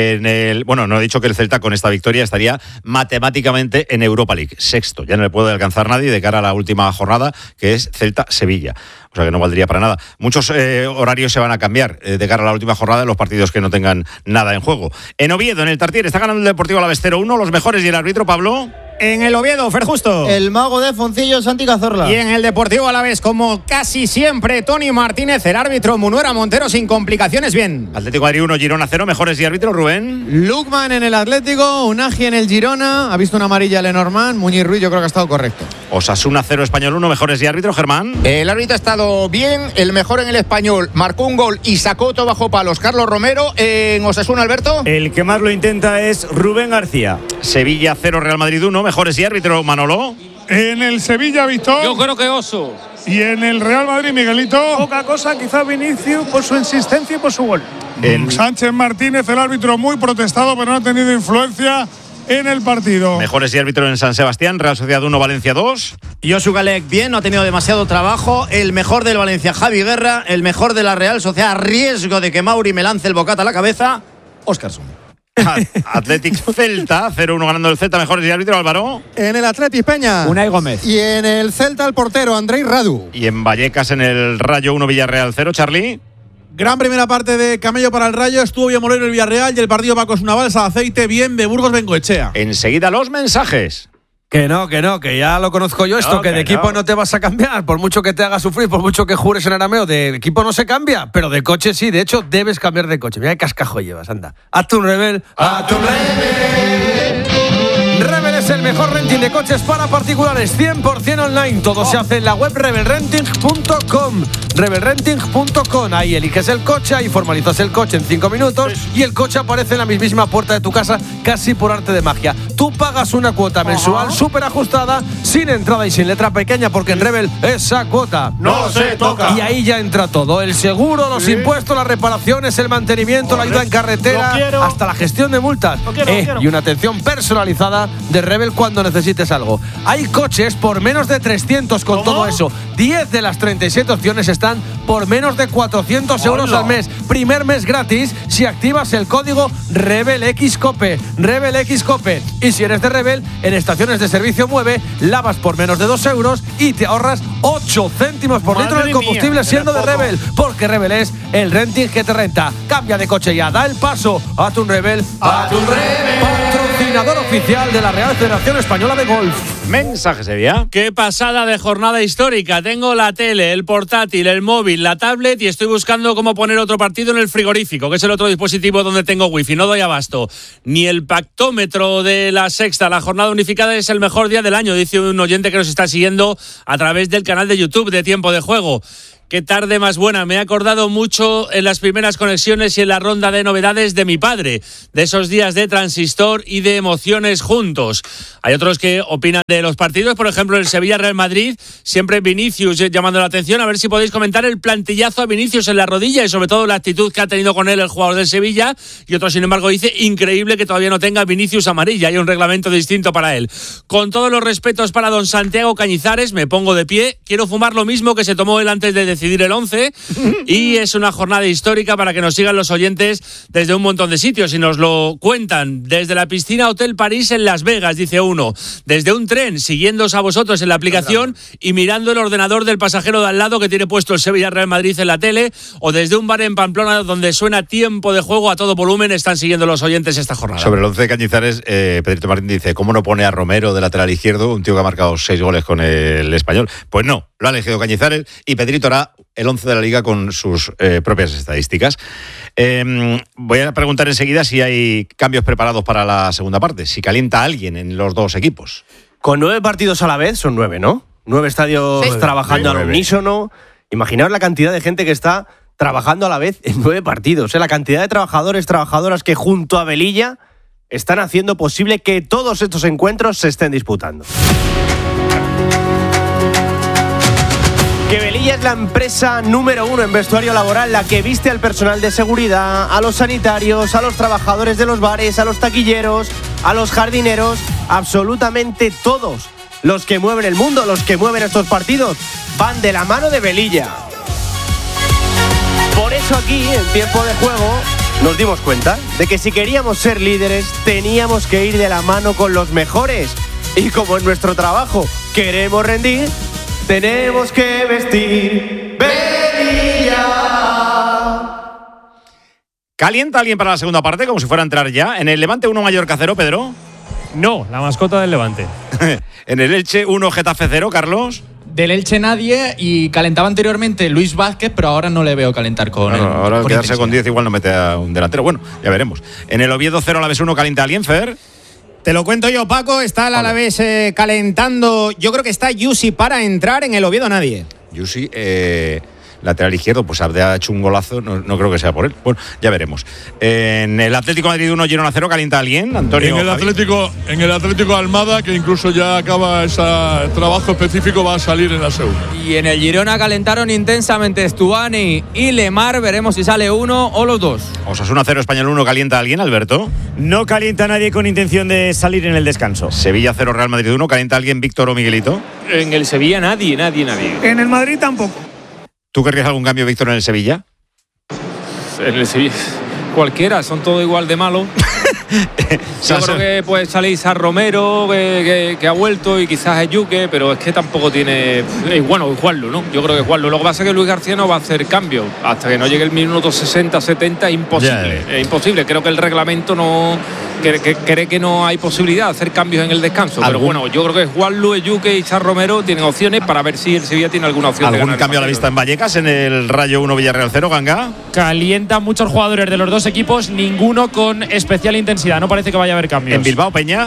Bueno, no he dicho que el Celta con esta victoria estaría matemáticamente en Europa League, sexto. Ya no le puede alcanzar nadie de cara a la última jornada, que es Celta-Sevilla. O sea que no valdría para nada. Muchos horarios se van a cambiar de cara a la última jornada de los partidos que no tengan nada en juego. En Oviedo, en el Tartiere, está ganando el Deportivo Alavés 0-1. Los mejores y el árbitro, Pablo. En el Oviedo, Fer Justo. El mago de Foncillo, Santi Cazorla. Y en el Deportivo Alavés, como casi siempre, Toni Martínez, el árbitro Munuera Montero, sin complicaciones, bien. Atlético de Madrid 1, Girona 0, mejores y árbitro, Rubén. Lukman en el Atlético, Unagi en el Girona, ha visto una amarilla Lenormand, Muñiz Ruiz yo creo que ha estado correcto. Osasuna 0, Español 1, mejores y árbitro, Germán. El árbitro ha estado bien, el mejor en el Español, marcó un gol y sacó todo bajo palos Carlos Romero. En Osasuna, Alberto. El que más lo intenta es Rubén García. Sevilla 0, Real Madrid 1, mejores y árbitro, Manolo. En el Sevilla, Víctor. Yo creo que Oso. Y en el Real Madrid, Miguelito. Poca cosa, quizá Vinicius por su insistencia y por su gol. Sánchez Martínez, el árbitro muy protestado, pero no ha tenido influencia en el partido. Mejores y árbitro en San Sebastián, Real Sociedad 1, Valencia 2. Josu Galec bien, no ha tenido demasiado trabajo. El mejor del Valencia, Javi Guerra. El mejor de la Real Sociedad, a riesgo de que Mauri me lance el bocata a la cabeza, Óscarson. Athletic Celta 0-1 ganando el Celta, mejores y árbitro, Álvaro. En el Athletic, Peña, Unai Gómez. Y en el Celta, el portero Andrei Radu. Y en Vallecas, en el Rayo 1, Villarreal 0, Charlie. Gran primera parte de Camello para el Rayo, estuvo bien Molero el Villarreal y el partido Paco es una balsa de aceite, bien de Burgos Bengoechea. Enseguida los mensajes. Que ya lo conozco yo esto, que de equipo no te vas a cambiar, por mucho que te haga sufrir, por mucho que jures en arameo, de equipo no se cambia, pero de coche sí, de hecho debes cambiar de coche. Mira qué cascajo llevas, anda. Hazte un Rebel. ¡Hazte un Rebel! Rebel es el mejor renting de coches para particulares, 100% online, todo se hace en la web rebelrenting.com. rebelrenting.com. Ahí eliges el coche, ahí formalizas el coche en 5 minutos y el coche aparece en la mismísima puerta de tu casa, casi por arte de magia. Tú pagas una cuota mensual súper ajustada, sin entrada y sin letra pequeña, porque en Rebel esa cuota no se toca. Y ahí ya entra todo: el seguro, los impuestos, las reparaciones, el mantenimiento, la ayuda en carretera, hasta la gestión de multas. Y una atención personalizada de Rebel cuando necesites algo. Hay coches por menos de 300 con todo eso. 10 de las 37 opciones están por menos de 400 euros al mes. Primer mes gratis si activas el código RebelXCOPE. RebelXCOPE. Y si eres de Rebel, en estaciones de servicio Mueve, lavas por menos de 2 euros y te ahorras 8 céntimos por litro del combustible siendo de Rebel. Porque Rebel es el renting que te renta. Cambia de coche ya, da el paso. Hazte un Rebel. Hazte un Rebel. Patrocinador oficial de la Real Federación Española de Golf. Mensaje, Sevilla. Qué pasada de jornada histórica. Tengo la tele, el portátil, el móvil, la tablet y estoy buscando cómo poner otro partido en el frigorífico, que es el otro dispositivo donde tengo wifi. No doy abasto. Ni el pactómetro de la Sexta. La jornada unificada es el mejor día del año, dice un oyente que nos está siguiendo a través del canal de YouTube de Tiempo de Juego. Qué tarde más buena. Me he acordado mucho en las primeras conexiones y en la ronda de novedades de mi padre, de esos días de transistor y de emociones juntos. Hay otros que opinan de los partidos, por ejemplo el Sevilla-Real Madrid, siempre Vinicius llamando la atención. A ver si podéis comentar el plantillazo a Vinicius en la rodilla y sobre todo la actitud que ha tenido con él el jugador del Sevilla. Y otro, sin embargo, dice increíble que todavía no tenga Vinicius amarilla. Hay un reglamento distinto para él. Con todos los respetos para don Santiago Cañizares, me pongo de pie. Quiero fumar lo mismo que se tomó él antes de decidir el 11 y es una jornada histórica para que nos sigan los oyentes desde un montón de sitios y nos lo cuentan. Desde la piscina Hotel París en Las Vegas, dice uno. Desde un tren, siguiéndoos a vosotros en la aplicación y mirando el ordenador del pasajero de al lado que tiene puesto el Sevilla Real Madrid en la tele, o desde un bar en Pamplona donde suena Tiempo de Juego a todo volumen. Están siguiendo los oyentes esta jornada. Sobre el 11 de Cañizares, Pedrito Martín dice, ¿cómo no pone a Romero de lateral izquierdo? Un tío que ha marcado 6 goles con el Español. Pues no, lo ha elegido Cañizares y Pedrito hará el 11 de la Liga con sus propias estadísticas. Voy a preguntar enseguida si hay cambios preparados para la segunda parte, si calienta alguien en los dos equipos. Con 9 partidos a la vez, son 9, ¿no? 9 estadios trabajando al unísono. Imaginaos la cantidad de gente que está trabajando a la vez en 9 partidos. La cantidad de trabajadores, trabajadoras que junto a Velilla están haciendo posible que todos estos encuentros se estén disputando. Que Velilla es la empresa número 1 en vestuario laboral, la que viste al personal de seguridad, a los sanitarios, a los trabajadores de los bares, a los taquilleros, a los jardineros, absolutamente todos los que mueven el mundo, los que mueven estos partidos, van de la mano de Velilla. Por eso aquí, en Tiempo de Juego, nos dimos cuenta de que si queríamos ser líderes, teníamos que ir de la mano con los mejores. Y como en nuestro trabajo queremos rendir, tenemos que vestir Velilla. ¿Calienta alguien para la segunda parte como si fuera a entrar ya? ¿En el Levante 1 Mallorca 0, Pedro? No, la mascota del Levante. ¿En el Elche 1 Getafe 0, Carlos? Del Elche nadie, y calentaba anteriormente Luis Vázquez, pero ahora no le veo calentar con él. Ahora al quedarse con 10 igual no mete a un delantero. Bueno, ya veremos. ¿En el Oviedo 0 Alavés 1 calienta alguien, Fer? Te lo cuento yo, Paco. Está el Alavés calentando. Yo creo que está Yusi para entrar. En el Oviedo nadie. Yusi, lateral izquierdo, pues ha hecho un golazo, no creo que sea por él. Bueno, ya veremos. En el Atlético de Madrid 1 Girona 0 calienta alguien, Antonio. En el Atlético Almada, que incluso ya acaba ese trabajo específico, va a salir en la segunda. Y en el Girona calentaron intensamente Stuani y Lemar. Veremos si sale uno o los dos. Osasuna 0 Español 1 calienta alguien, Alberto. No calienta nadie con intención de salir en el descanso. Sevilla 0 Real Madrid 1 calienta alguien, Víctor o Miguelito. En el Sevilla nadie. En el Madrid tampoco. ¿Tú querrías algún cambio, Víctor, en el Sevilla? En el Sevilla cualquiera, son todos igual de malos. Yo creo que puede salir a Romero, que ha vuelto, y quizás a Yuque, pero es que tampoco tiene. Bueno, Juanlu, ¿no? Yo creo que Juanlu. Lo que pasa es que Luis García no va a hacer cambio hasta que no llegue el minuto 60, 70, imposible. Es imposible. Creo que el reglamento no cree que no hay posibilidad de hacer cambios en el descanso. Pero bueno, yo creo que Juanlu, Yuque y Char Romero tienen opciones para ver si el Sevilla tiene alguna opción. ¿Algún cambio a la vista en Vallecas en el Rayo 1 Villarreal 0, Ganga? Calientan muchos jugadores de los dos equipos, ninguno con especial intensidad. No parece que vaya a haber cambios. ¿En Bilbao, Peña?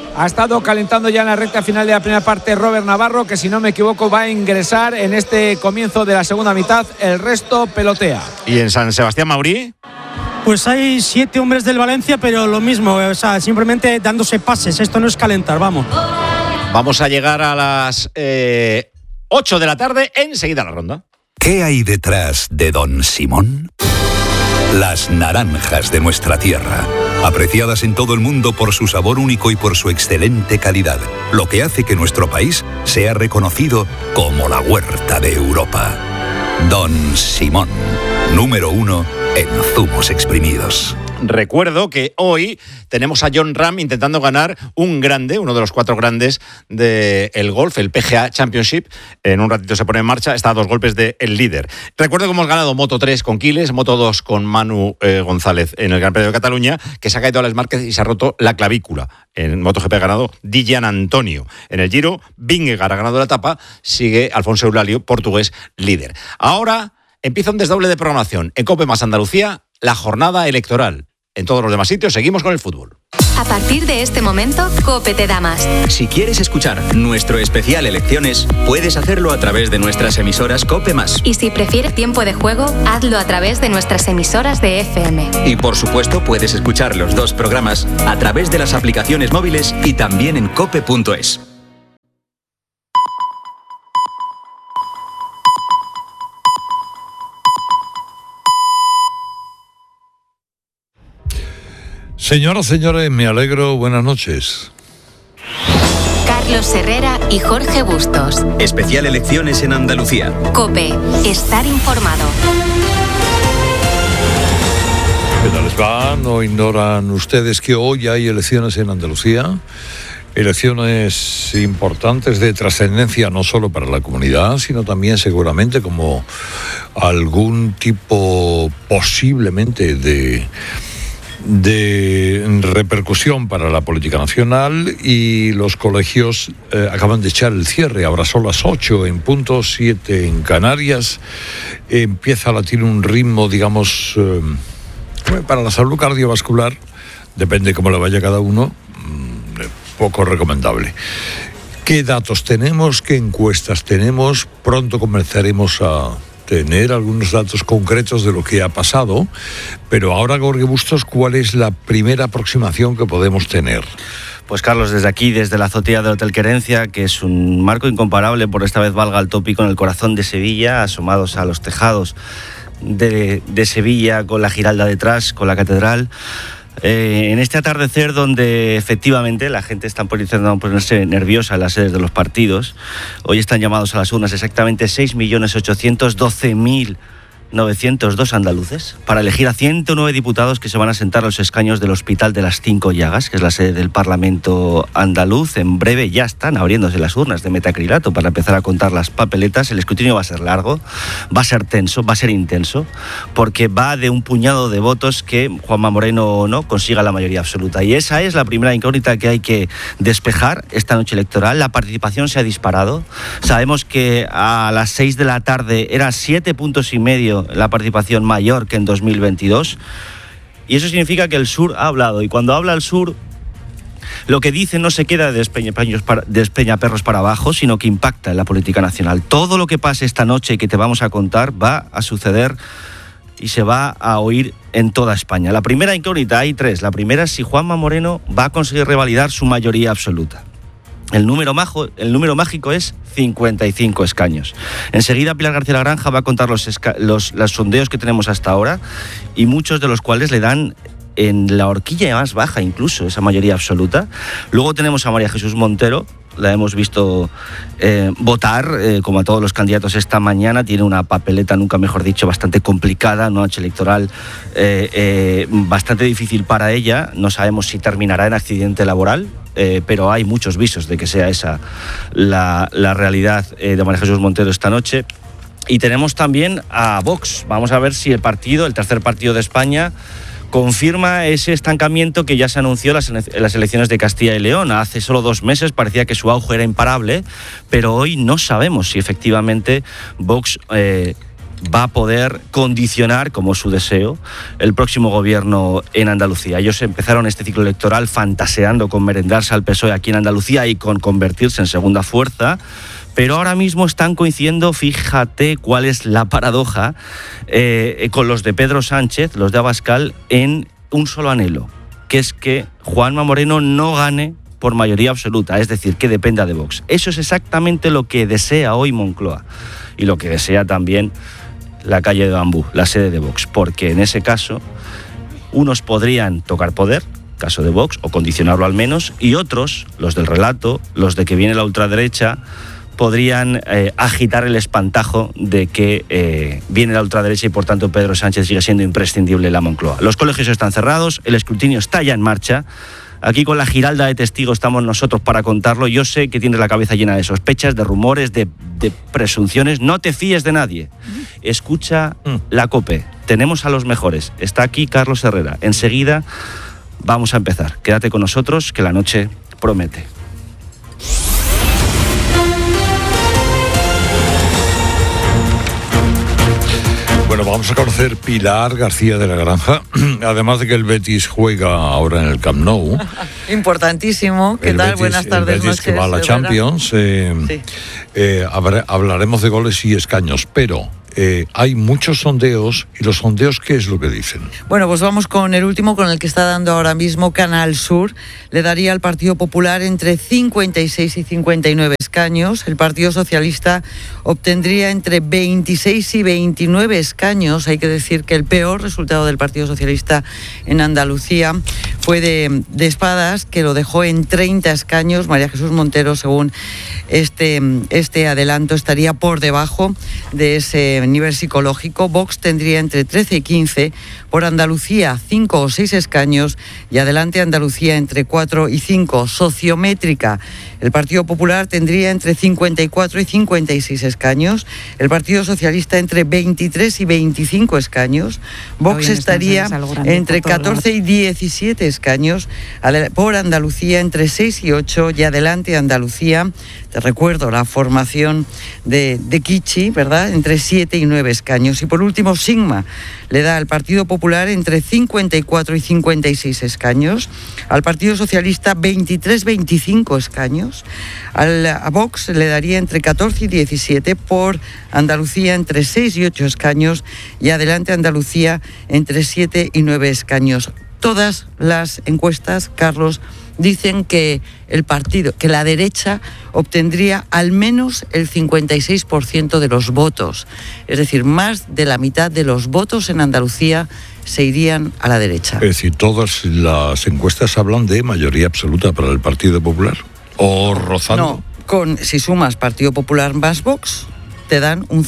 Ha estado calentando ya en la recta final de la primera parte Robert Navarro, que si no me equivoco va a ingresar en este comienzo de la segunda mitad. El resto pelotea. ¿Y en San Sebastián, Maurí? Pues hay 7 hombres del Valencia, pero lo mismo, o sea, simplemente dándose pases. Esto no es calentar, vamos. Vamos a llegar a las 8 de la tarde, enseguida la ronda. ¿Qué hay detrás de Don Simón? Las naranjas de nuestra tierra, apreciadas en todo el mundo por su sabor único y por su excelente calidad, lo que hace que nuestro país sea reconocido como la huerta de Europa. Don Simón, número 1 en zumos exprimidos. Recuerdo que hoy tenemos a Jon Rahm intentando ganar un grande, uno de los 4 grandes del golf, el PGA Championship. En un ratito se pone en marcha, está a 2 golpes del líder. Recuerdo que hemos ganado Moto 3 con Quiles, Moto 2 con Manu González en el Gran Premio de Cataluña, que se ha caído a Les Márquez y se ha roto la clavícula. En MotoGP ha ganado Dijan Antonio. En el Giro, Vingegaard ha ganado la etapa, sigue Alfonso Eulalio, portugués, líder. Ahora empieza un desdoble de programación. En COPE más Andalucía, la jornada electoral. En todos los demás sitios seguimos con el fútbol. A partir de este momento, COPE te da más. Si quieres escuchar nuestro especial Elecciones, puedes hacerlo a través de nuestras emisoras COPE+. Y si prefieres tiempo de juego, hazlo a través de nuestras emisoras de FM. Y por supuesto, puedes escuchar los 2 programas a través de las aplicaciones móviles y también en cope.es. Señoras, señores, me alegro. Buenas noches. Carlos Herrera y Jorge Bustos. Especial Elecciones en Andalucía. COPE. Estar informado. ¿Qué tal les va? ¿No ignoran ustedes que hoy hay elecciones en Andalucía? Elecciones importantes de trascendencia no solo para la comunidad, sino también seguramente como algún tipo posiblemente de repercusión para la política nacional. Y los colegios acaban de echar el cierre. Ahora son las 8 en punto, 7 en Canarias. Empieza a latir un ritmo, digamos, para la salud cardiovascular, depende cómo le vaya a cada uno, poco recomendable. ¿Qué datos tenemos? ¿Qué encuestas tenemos? Pronto comenzaremos a tener algunos datos concretos de lo que ha pasado, pero ahora, Jorge Bustos, ¿cuál es la primera aproximación que podemos tener? Pues Carlos, desde aquí, desde la azotea del Hotel Querencia, que es un marco incomparable, por esta vez valga el tópico, en el corazón de Sevilla, asomados a los tejados de Sevilla, con la Giralda detrás, con la catedral. En este atardecer donde efectivamente la gente está empezando a ponerse nerviosa en las sedes de los partidos, hoy están llamados a las urnas exactamente 6.812.902 andaluces para elegir a 109 diputados que se van a sentar a los escaños del Hospital de las 5 Llagas, que es la sede del Parlamento andaluz. En breve ya están abriéndose las urnas de metacrilato para empezar a contar las papeletas. El escrutinio va a ser largo, va a ser tenso, va a ser intenso, porque va de un puñado de votos que Juanma Moreno no consiga la mayoría absoluta. Y esa es la primera incógnita que hay que despejar esta noche electoral. La participación se ha disparado. Sabemos que a las 6 de la tarde era 7,5 puntos la participación mayor que en 2022, y eso significa que el sur ha hablado, y cuando habla el sur, lo que dice no se queda de despeñaperros para abajo, sino que impacta en la política nacional. Todo lo que pase esta noche y que te vamos a contar va a suceder y se va a oír en toda España. La primera incógnita, hay 3. La primera es si Juanma Moreno va a conseguir revalidar su mayoría absoluta. El número mágico es 55 escaños. Enseguida Pilar García-Lagranja va a contar los sondeos que tenemos hasta ahora, y muchos de los cuales le dan en la horquilla más baja incluso esa mayoría absoluta. Luego tenemos a María Jesús Montero. La hemos visto votar, como a todos los candidatos esta mañana. Tiene una papeleta, nunca mejor dicho, bastante complicada, una noche electoral bastante difícil para ella. No sabemos si terminará en accidente laboral, pero hay muchos visos de que sea esa la realidad de María Jesús Montero esta noche. Y tenemos también a Vox. Vamos a ver si el tercer partido de España, confirma ese estancamiento que ya se anunció en las elecciones de Castilla y León. Hace solo 2 meses parecía que su auge era imparable, pero hoy no sabemos si efectivamente Vox va a poder condicionar, como es su deseo, el próximo gobierno en Andalucía. Ellos empezaron este ciclo electoral fantaseando con merendarse al PSOE aquí en Andalucía y con convertirse en segunda fuerza, pero ahora mismo están coincidiendo, fíjate cuál es la paradoja, con los de Pedro Sánchez, los de Abascal, en un solo anhelo, que es que Juanma Moreno no gane por mayoría absoluta, es decir, que dependa de Vox. Eso es exactamente lo que desea hoy Moncloa y lo que desea también la calle de Bambú, la sede de Vox, porque en ese caso unos podrían tocar poder, caso de Vox, o condicionarlo al menos, y otros, los del relato, los de que viene la ultraderecha, podrían agitar el espantajo de que viene la ultraderecha y por tanto Pedro Sánchez sigue siendo imprescindible en la Moncloa. Los colegios están cerrados, el escrutinio está ya en marcha. Aquí con la giralda de testigos estamos nosotros para contarlo. Yo sé que tienes la cabeza llena de sospechas, de rumores, de presunciones. No te fíes de nadie. Escucha la COPE. Tenemos a los mejores. Está aquí Carlos Herrera. Enseguida vamos a empezar. Quédate con nosotros que la noche promete. Bueno, vamos a conocer Pilar García de la Granja, además de que el Betis juega ahora en el Camp Nou. Importantísimo. ¿Qué tal? Buenas tardes, el Betis que va a la Champions. Hablaremos de goles y escaños, pero hay muchos sondeos, y los sondeos, ¿qué es lo que dicen? Bueno, pues vamos con el último, con el que está dando ahora mismo Canal Sur. Le daría al Partido Popular entre 56 y 59 escaños. El Partido Socialista obtendría entre 26 y 29 escaños. Hay que decir que el peor resultado del Partido Socialista en Andalucía fue de Espadas, que lo dejó en 30 escaños. María Jesús Montero, según este adelanto, estaría por debajo de ese nivel psicológico. Vox tendría entre 13 y 15, por Andalucía 5 o 6 escaños y adelante Andalucía entre 4 y 5. Sociométrica, el Partido Popular tendría entre 54 y 56 escaños, el Partido Socialista entre 23 y 25 escaños, Vox estaría entre 14 y 17 escaños, por Andalucía entre 6 y 8 y adelante Andalucía, te recuerdo la formación de Kichi, ¿verdad?, entre 7 y 9 escaños. Y por último, Sigma le da al Partido Popular entre 54 y 56 escaños, al Partido Socialista 23-25 escaños, a Vox le daría entre 14 y 17, por Andalucía entre 6 y 8 escaños y adelante Andalucía entre 7 y 9 escaños. Todas las encuestas, Carlos, dicen que la derecha obtendría al menos el 56% de los votos. Es decir, más de la mitad de los votos en Andalucía se irían a la derecha. Es decir, todas las encuestas hablan de mayoría absoluta para el Partido Popular. ¿O rozando? No, si sumas Partido Popular más Vox, te dan un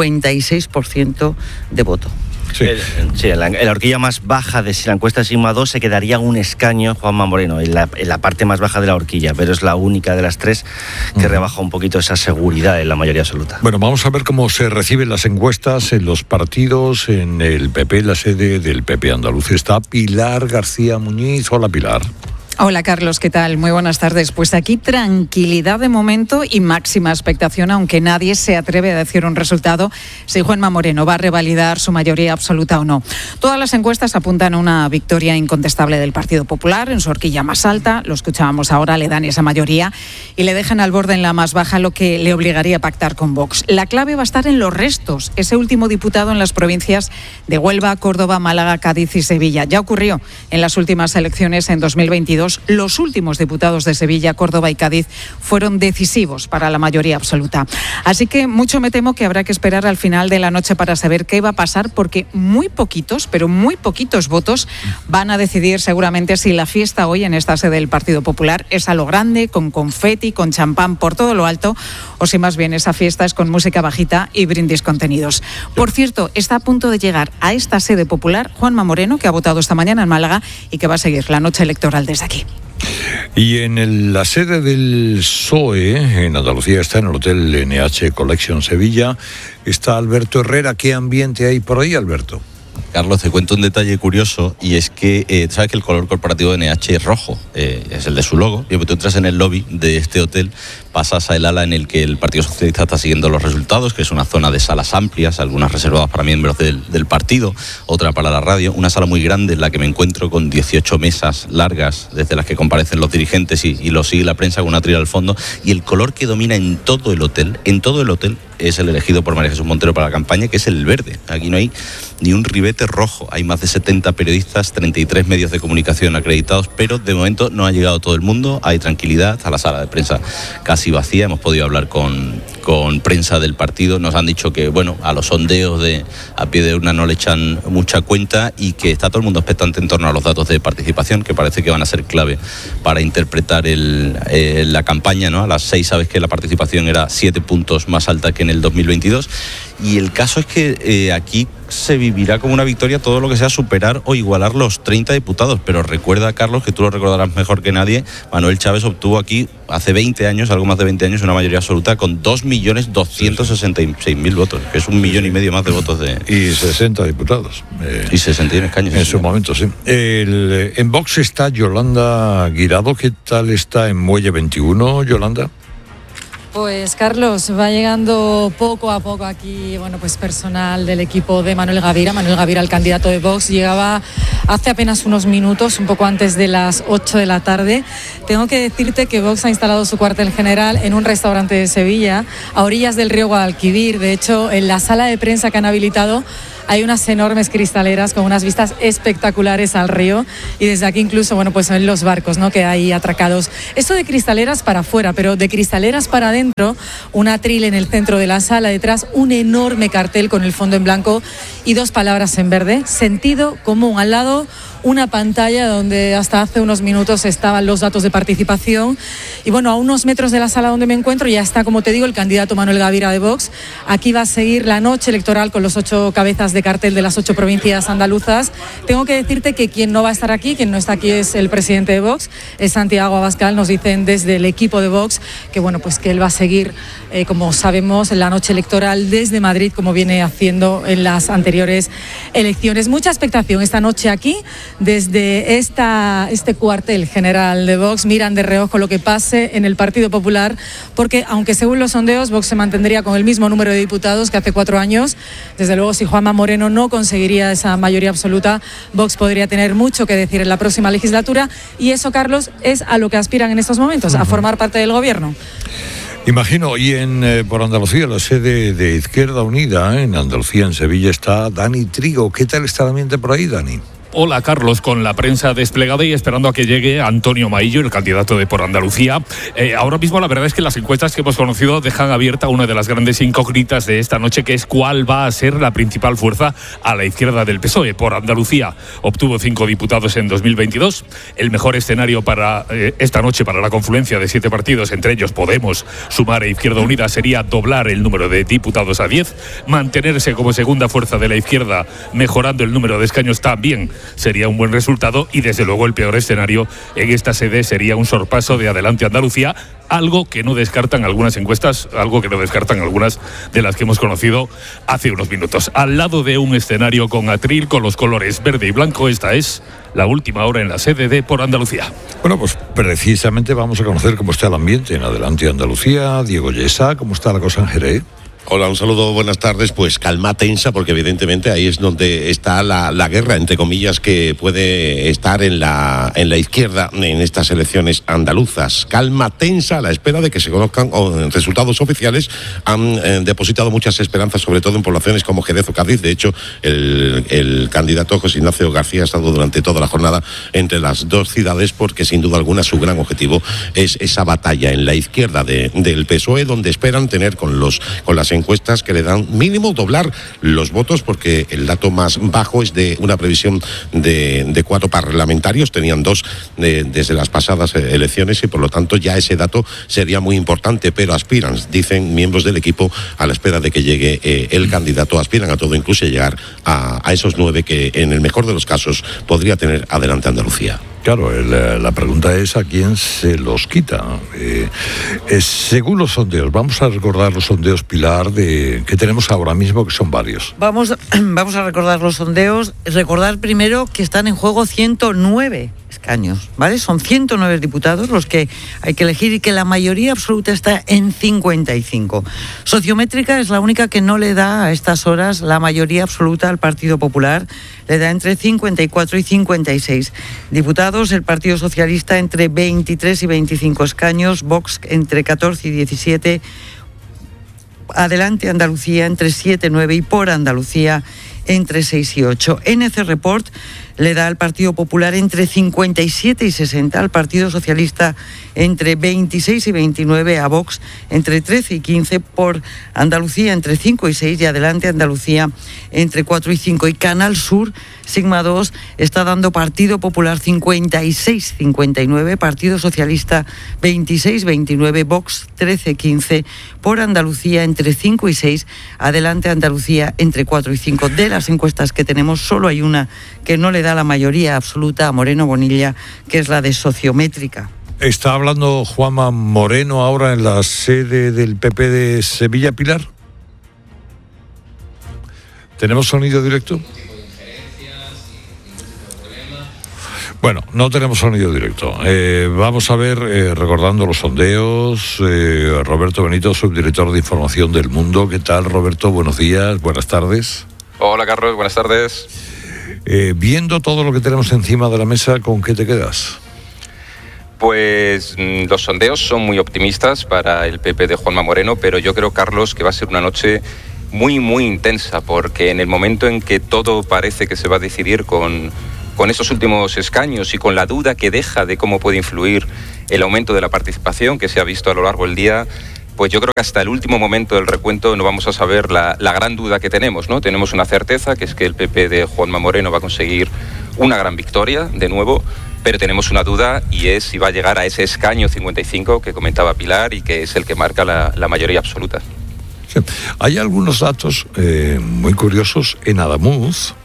56% de voto. Sí, en la horquilla más baja de si la encuesta es Sigma 2 se quedaría un escaño Juanma Moreno, en la parte más baja de la horquilla, pero es la única de las tres que rebaja un poquito esa seguridad en la mayoría absoluta. Bueno, vamos a ver cómo se reciben las encuestas en los partidos. En el PP, la sede del PP andaluz, está Pilar García Muñiz. Hola, Pilar. Hola Carlos, ¿qué tal? Muy buenas tardes. Pues aquí tranquilidad de momento y máxima expectación, aunque nadie se atreve a decir un resultado si Juanma Moreno va a revalidar su mayoría absoluta o no. Todas las encuestas apuntan a una victoria incontestable del Partido Popular en su horquilla más alta, lo escuchábamos ahora, le dan esa mayoría y le dejan al borde en la más baja, lo que le obligaría a pactar con Vox. La clave va a estar en los restos, ese último diputado en las provincias de Huelva, Córdoba, Málaga, Cádiz y Sevilla. Ya ocurrió en las últimas elecciones en 2022. Los últimos diputados de Sevilla, Córdoba y Cádiz fueron decisivos para la mayoría absoluta. Así que mucho me temo que habrá que esperar al final de la noche para saber qué va a pasar, porque muy poquitos, pero muy poquitos votos van a decidir seguramente si la fiesta hoy en esta sede del Partido Popular es a lo grande, con confeti, con champán por todo lo alto, o si más bien esa fiesta es con música bajita y brindis contenidos. Por cierto, está a punto de llegar a esta sede popular Juanma Moreno, que ha votado esta mañana en Málaga y que va a seguir la noche electoral desde aquí. Y en la sede del PSOE, en Andalucía, está en el Hotel NH Collection Sevilla, está Alberto Herrera. ¿Qué ambiente hay por ahí, Alberto? Carlos, te cuento un detalle curioso, y es que sabes que el color corporativo de NH es rojo, es el de su logo, y tú entras en el lobby de este hotel, pasas a el ala en el que el Partido Socialista está siguiendo los resultados, que es una zona de salas amplias, algunas reservadas para miembros del partido, otra para la radio, una sala muy grande en la que me encuentro con 18 mesas largas desde las que comparecen los dirigentes y lo sigue la prensa con una trila al fondo, y el color que domina en todo el hotel es el elegido por María Jesús Montero para la campaña, que es el verde. Aquí no hay ni un ribete rojo. Hay más de 70 periodistas, 33 medios de comunicación acreditados, pero de momento no ha llegado todo el mundo. Hay tranquilidad, está la sala de prensa casi vacía. Hemos podido hablar con prensa del partido. Nos han dicho que, bueno, a los sondeos a pie de urna no le echan mucha cuenta y que está todo el mundo expectante en torno a los datos de participación, que parece que van a ser clave para interpretar la campaña, ¿no? A las 6 sabes que la participación era 7 puntos más alta que en el 2022, y el caso es que aquí se vivirá como una victoria todo lo que sea superar o igualar los 30 diputados, pero recuerda, Carlos, que tú lo recordarás mejor que nadie, Manuel Chávez obtuvo aquí hace 20 años, algo más de 20 años, una mayoría absoluta con 2.266.000 votos, que es 1,5 millones más de votos y 60 diputados. Y 61 escaños. En su momento, sí. En Vox está Yolanda Guirado. ¿Qué tal está en Muelle 21, Yolanda? Pues Carlos, va llegando poco a poco aquí, bueno, pues personal del equipo de Manuel Gavira. Manuel Gavira, el candidato de Vox, llegaba hace apenas unos minutos, un poco antes de las 8 de la tarde. Tengo que decirte que Vox ha instalado su cuartel general en un restaurante de Sevilla, a orillas del río Guadalquivir. De hecho, en la sala de prensa que han habilitado hay unas enormes cristaleras con unas vistas espectaculares al río, y desde aquí incluso, bueno, pues ven los barcos, ¿no?, que hay atracados. Esto de cristaleras para afuera, pero de cristaleras para adentro, un atril en el centro de la sala, detrás un enorme cartel con el fondo en blanco y 2 palabras en verde: sentido común. Al lado una pantalla donde hasta hace unos minutos estaban los datos de participación, y bueno, a unos metros de la sala donde me encuentro ya está, como te digo, el candidato Manuel Gavira de Vox. Aquí va a seguir la noche electoral con los 8 cabezas de cartel de las 8 provincias andaluzas. Tengo que decirte que quien no va a estar aquí, quien no está aquí, es el presidente de Vox, es Santiago Abascal. Nos dicen desde el equipo de Vox que, bueno, pues que él va a seguir, como sabemos, en la noche electoral desde Madrid, como viene haciendo en las anteriores elecciones. Mucha expectación esta noche aquí. Desde este cuartel general de Vox miran de reojo lo que pase en el Partido Popular, porque aunque según los sondeos Vox se mantendría con el mismo número de diputados que hace 4 años, desde luego si Juanma Moreno no conseguiría esa mayoría absoluta, Vox podría tener mucho que decir en la próxima legislatura, y eso, Carlos, es a lo que aspiran en estos momentos, a formar parte del gobierno. Imagino. Y por Andalucía, la sede de Izquierda Unida, en Andalucía, en Sevilla, está Dani Trigo. ¿Qué tal está el ambiente por ahí, Dani? Hola, Carlos, con la prensa desplegada y esperando a que llegue Antonio Maillo, el candidato de Por Andalucía. Ahora mismo la verdad es que las encuestas que hemos conocido dejan abierta una de las grandes incógnitas de esta noche, que es cuál va a ser la principal fuerza a la izquierda del PSOE. Por Andalucía obtuvo 5 diputados en 2022. El mejor escenario para esta noche, para la confluencia de 7 partidos, entre ellos Podemos, Sumar e Izquierda Unida, sería doblar el número de diputados a 10, mantenerse como segunda fuerza de la izquierda, mejorando el número de escaños también sería un buen resultado, y desde luego el peor escenario en esta sede sería un sorpaso de Adelante Andalucía, algo que no descartan algunas encuestas, algo que no descartan algunas de las que hemos conocido hace unos minutos. Al lado de un escenario con atril, con los colores verde y blanco, esta es la última hora en la sede de Por Andalucía. Bueno, pues precisamente vamos a conocer cómo está el ambiente en Adelante Andalucía. Diego Yesa, ¿cómo está la cosa en Jerez? Hola, un saludo, buenas tardes. Pues calma tensa, porque evidentemente ahí es donde está la guerra, entre comillas, que puede estar en la izquierda en estas elecciones andaluzas. Calma tensa a la espera de que se conozcan resultados oficiales. Han depositado muchas esperanzas, sobre todo en poblaciones como Jerez o Cádiz. De hecho, el candidato José Ignacio García ha estado durante toda la jornada entre las 2 ciudades, porque sin duda alguna su gran objetivo es esa batalla en la izquierda del PSOE, donde esperan tener con las encuestas que le dan mínimo doblar los votos, porque el dato más bajo es de una previsión de 4 parlamentarios, tenían 2 desde las pasadas elecciones, y por lo tanto ya ese dato sería muy importante, pero aspiran, dicen miembros del equipo, a la espera de que llegue el candidato, aspiran a todo, incluso llegar a esos 9 que en el mejor de los casos podría tener Adelante Andalucía. Claro, la pregunta es a quién se los quita. Según los sondeos, vamos a recordar los sondeos, Pilar, que tenemos ahora mismo, que son varios. Vamos a recordar los sondeos. Recordar primero que están en juego 109 escaños, ¿vale? Son 109 diputados los que hay que elegir y que la mayoría absoluta está en 55. Sociométrica es la única que no le da a estas horas la mayoría absoluta al Partido Popular, le da entre 54 y 56 diputados, el Partido Socialista entre 23 y 25 escaños, Vox entre 14 y 17, Adelante Andalucía entre 7 y 9 y Por Andalucía entre 6 y 8. NC Report le da al Partido Popular entre 57 y 60, al Partido Socialista entre 26 y 29, a Vox entre 13 y 15, Por Andalucía entre 5 y 6 y Adelante Andalucía entre 4 y 5. Y Canal Sur, Sigma 2, está dando Partido Popular 56-59, Partido Socialista 26-29, Vox 13-15, Por Andalucía entre 5 y 6, Adelante Andalucía entre 4 y 5. De las encuestas que tenemos, solo hay una que no le da la mayoría absoluta a Moreno Bonilla, que es la de Sociométrica. ¿Está hablando Juanma Moreno ahora en la sede del PP de Sevilla, Pilar? ¿Tenemos sonido directo? Bueno, no tenemos sonido directo. Vamos a ver, recordando los sondeos, Roberto Benito, subdirector de Información del Mundo. ¿Qué tal, Roberto? Buenos días, buenas tardes. Hola, Carlos, buenas tardes. Viendo todo lo que tenemos encima de la mesa, ¿con qué te quedas? Pues los sondeos son muy optimistas para el PP de Juanma Moreno, pero yo creo, Carlos, que va a ser una noche muy, muy intensa, porque en el momento en que todo parece que se va a decidir con esos últimos escaños y con la duda que deja de cómo puede influir el aumento de la participación que se ha visto a lo largo del día, pues yo creo que hasta el último momento del recuento no vamos a saber la gran duda que tenemos, ¿no? Tenemos una certeza, que es que el PP de Juanma Moreno va a conseguir una gran victoria, de nuevo, pero tenemos una duda, y es si va a llegar a ese escaño 55 que comentaba Pilar y que es el que marca la mayoría absoluta. Sí. Hay algunos datos muy curiosos. En Adamuz,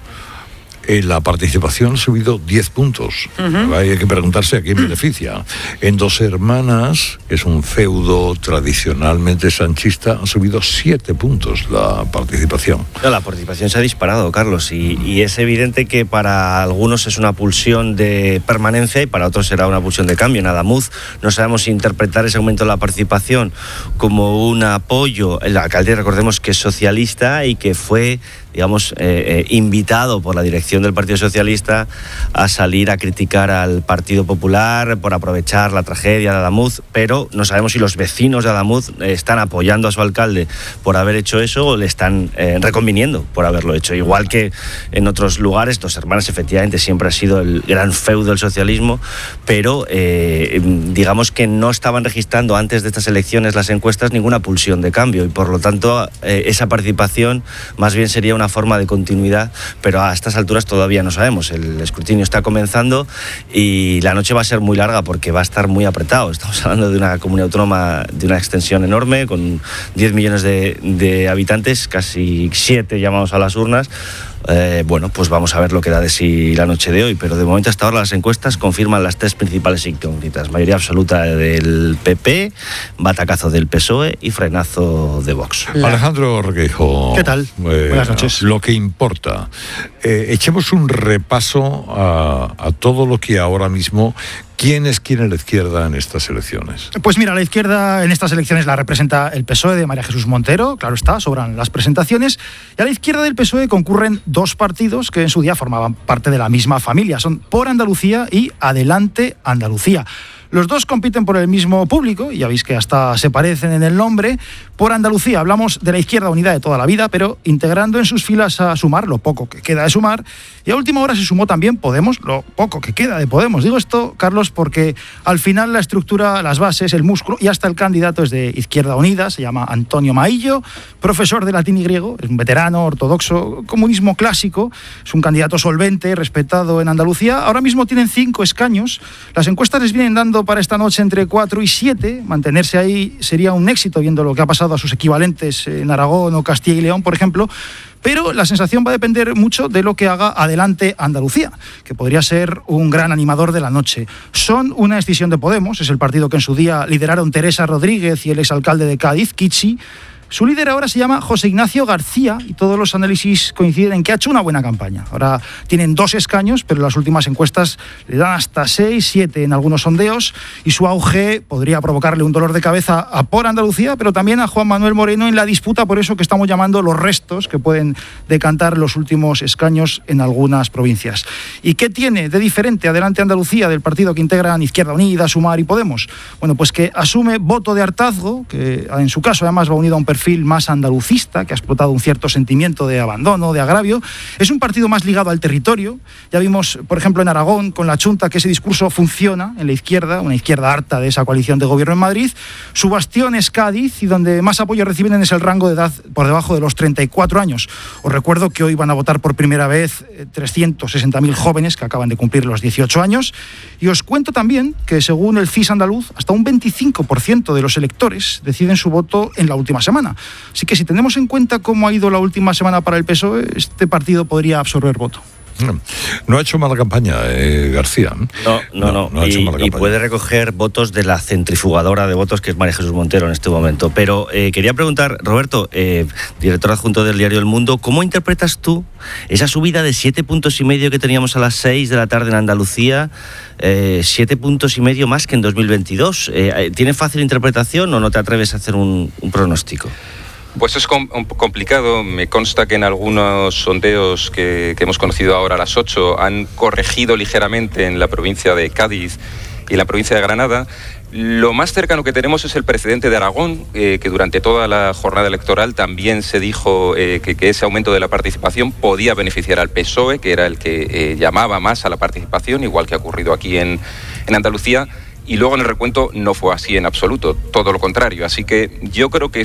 la participación ha subido 10 puntos. Hay que preguntarse a quién beneficia. En Dos Hermanas, que es un feudo tradicionalmente sanchista, ha subido 7 puntos la participación. No, la participación se ha disparado, Carlos, y es evidente que para algunos es una pulsión de permanencia y para otros será una pulsión de cambio. En Adamuz no sabemos si interpretar ese aumento de la participación como un apoyo. El alcalde, recordemos que es socialista y que fue, digamos, invitado por la dirección del Partido Socialista a salir a criticar al Partido Popular por aprovechar la tragedia de Adamuz, pero no sabemos si los vecinos de Adamuz están apoyando a su alcalde por haber hecho eso o le están reconviniendo por haberlo hecho. Igual que en otros lugares, Dos Hermanas efectivamente siempre ha sido el gran feudo del socialismo, pero digamos que no estaban registrando antes de estas elecciones las encuestas ninguna pulsión de cambio, y por lo tanto esa participación más bien sería una forma de continuidad, pero a estas alturas todavía no sabemos. El escrutinio está comenzando y la noche va a ser muy larga porque va a estar muy apretado. Estamos hablando de una comunidad autónoma de una extensión enorme, con 10 millones de habitantes, casi 7 llamados a las urnas. Bueno, pues vamos a ver lo que da de sí la noche de hoy, pero de momento hasta ahora las encuestas confirman las 3 principales incógnitas: mayoría absoluta del PP, batacazo del PSOE y frenazo de Vox. Alejandro Requeijo, ¿qué tal? Buenas noches. Lo que importa, echemos un repaso a todo lo que ahora mismo. ¿Quién es quién en la izquierda en estas elecciones? Pues mira, la izquierda en estas elecciones la representa el PSOE de María Jesús Montero, claro está, sobran las presentaciones, y a la izquierda del PSOE concurren 2 partidos que en su día formaban parte de la misma familia, son Por Andalucía y Adelante Andalucía. Los dos compiten por el mismo público, y ya veis que hasta se parecen en el nombre. Por Andalucía hablamos de la izquierda unida de toda la vida, pero integrando en sus filas a Sumar, lo poco que queda de Sumar, y a última hora se sumó también Podemos, lo poco que queda de Podemos. Digo esto, Carlos, porque al final la estructura, las bases, el músculo y hasta el candidato es de Izquierda Unida, se llama Antonio Maillo, profesor de latín y griego, es un veterano, ortodoxo, comunismo clásico, es un candidato solvente, respetado en Andalucía. Ahora mismo tienen 5 escaños, las encuestas les vienen dando para esta noche entre 4 y 7, mantenerse ahí sería un éxito viendo lo que ha pasado a sus equivalentes en Aragón o Castilla y León, por ejemplo, pero la sensación va a depender mucho de lo que haga Adelante Andalucía, que podría ser un gran animador de la noche. Son una escisión de Podemos, es el partido que en su día lideraron Teresa Rodríguez y el exalcalde de Cádiz, Kichi. Su líder ahora se llama José Ignacio García y todos los análisis coinciden en que ha hecho una buena campaña. Ahora tienen 2 escaños, pero las últimas encuestas le dan hasta 6, 7 en algunos sondeos y su auge podría provocarle un dolor de cabeza a Por Andalucía, pero también a Juan Manuel Moreno en la disputa por eso que estamos llamando los restos que pueden decantar los últimos escaños en algunas provincias. ¿Y qué tiene de diferente Adelante Andalucía del partido que integran Izquierda Unida, Sumar y Podemos? Bueno, pues que asume voto de hartazgo, que en su caso además va unido a un perfil más andalucista, que ha explotado un cierto sentimiento de abandono, de agravio. Es un partido más ligado al territorio. Ya vimos, por ejemplo, en Aragón, con la Chunta, que ese discurso funciona en la izquierda, una izquierda harta de esa coalición de gobierno en Madrid. Su bastión es Cádiz y donde más apoyo reciben es el rango de edad por debajo de los 34 años. Os recuerdo que hoy van a votar por primera vez 360.000 jóvenes que acaban de cumplir los 18 años. Y os cuento también que, según el CIS andaluz, hasta un 25% de los electores deciden su voto en la última semana. Así que si tenemos en cuenta cómo ha ido la última semana para el PSOE, este partido podría absorber voto. No ha hecho mala campaña, García. No ha hecho mala campaña. Y puede recoger votos de la centrifugadora de votos que es María Jesús Montero en este momento. Pero quería preguntar, Roberto, director adjunto del diario El Mundo, ¿cómo interpretas tú esa subida de 7,5 puntos que teníamos a las 6 de la tarde en Andalucía? 7,5 puntos más que en 2022. ¿Tiene fácil interpretación o no te atreves a hacer un pronóstico? Pues es complicado. Me consta que en algunos sondeos que hemos conocido ahora a las 8 han corregido ligeramente en la provincia de Cádiz y en la provincia de Granada. Lo más cercano que tenemos es el precedente de Aragón, que durante toda la jornada electoral también se dijo que ese aumento de la participación podía beneficiar al PSOE, que era el que llamaba más a la participación, igual que ha ocurrido aquí en Andalucía. Y luego en el recuento no fue así en absoluto, todo lo contrario. Así que yo creo que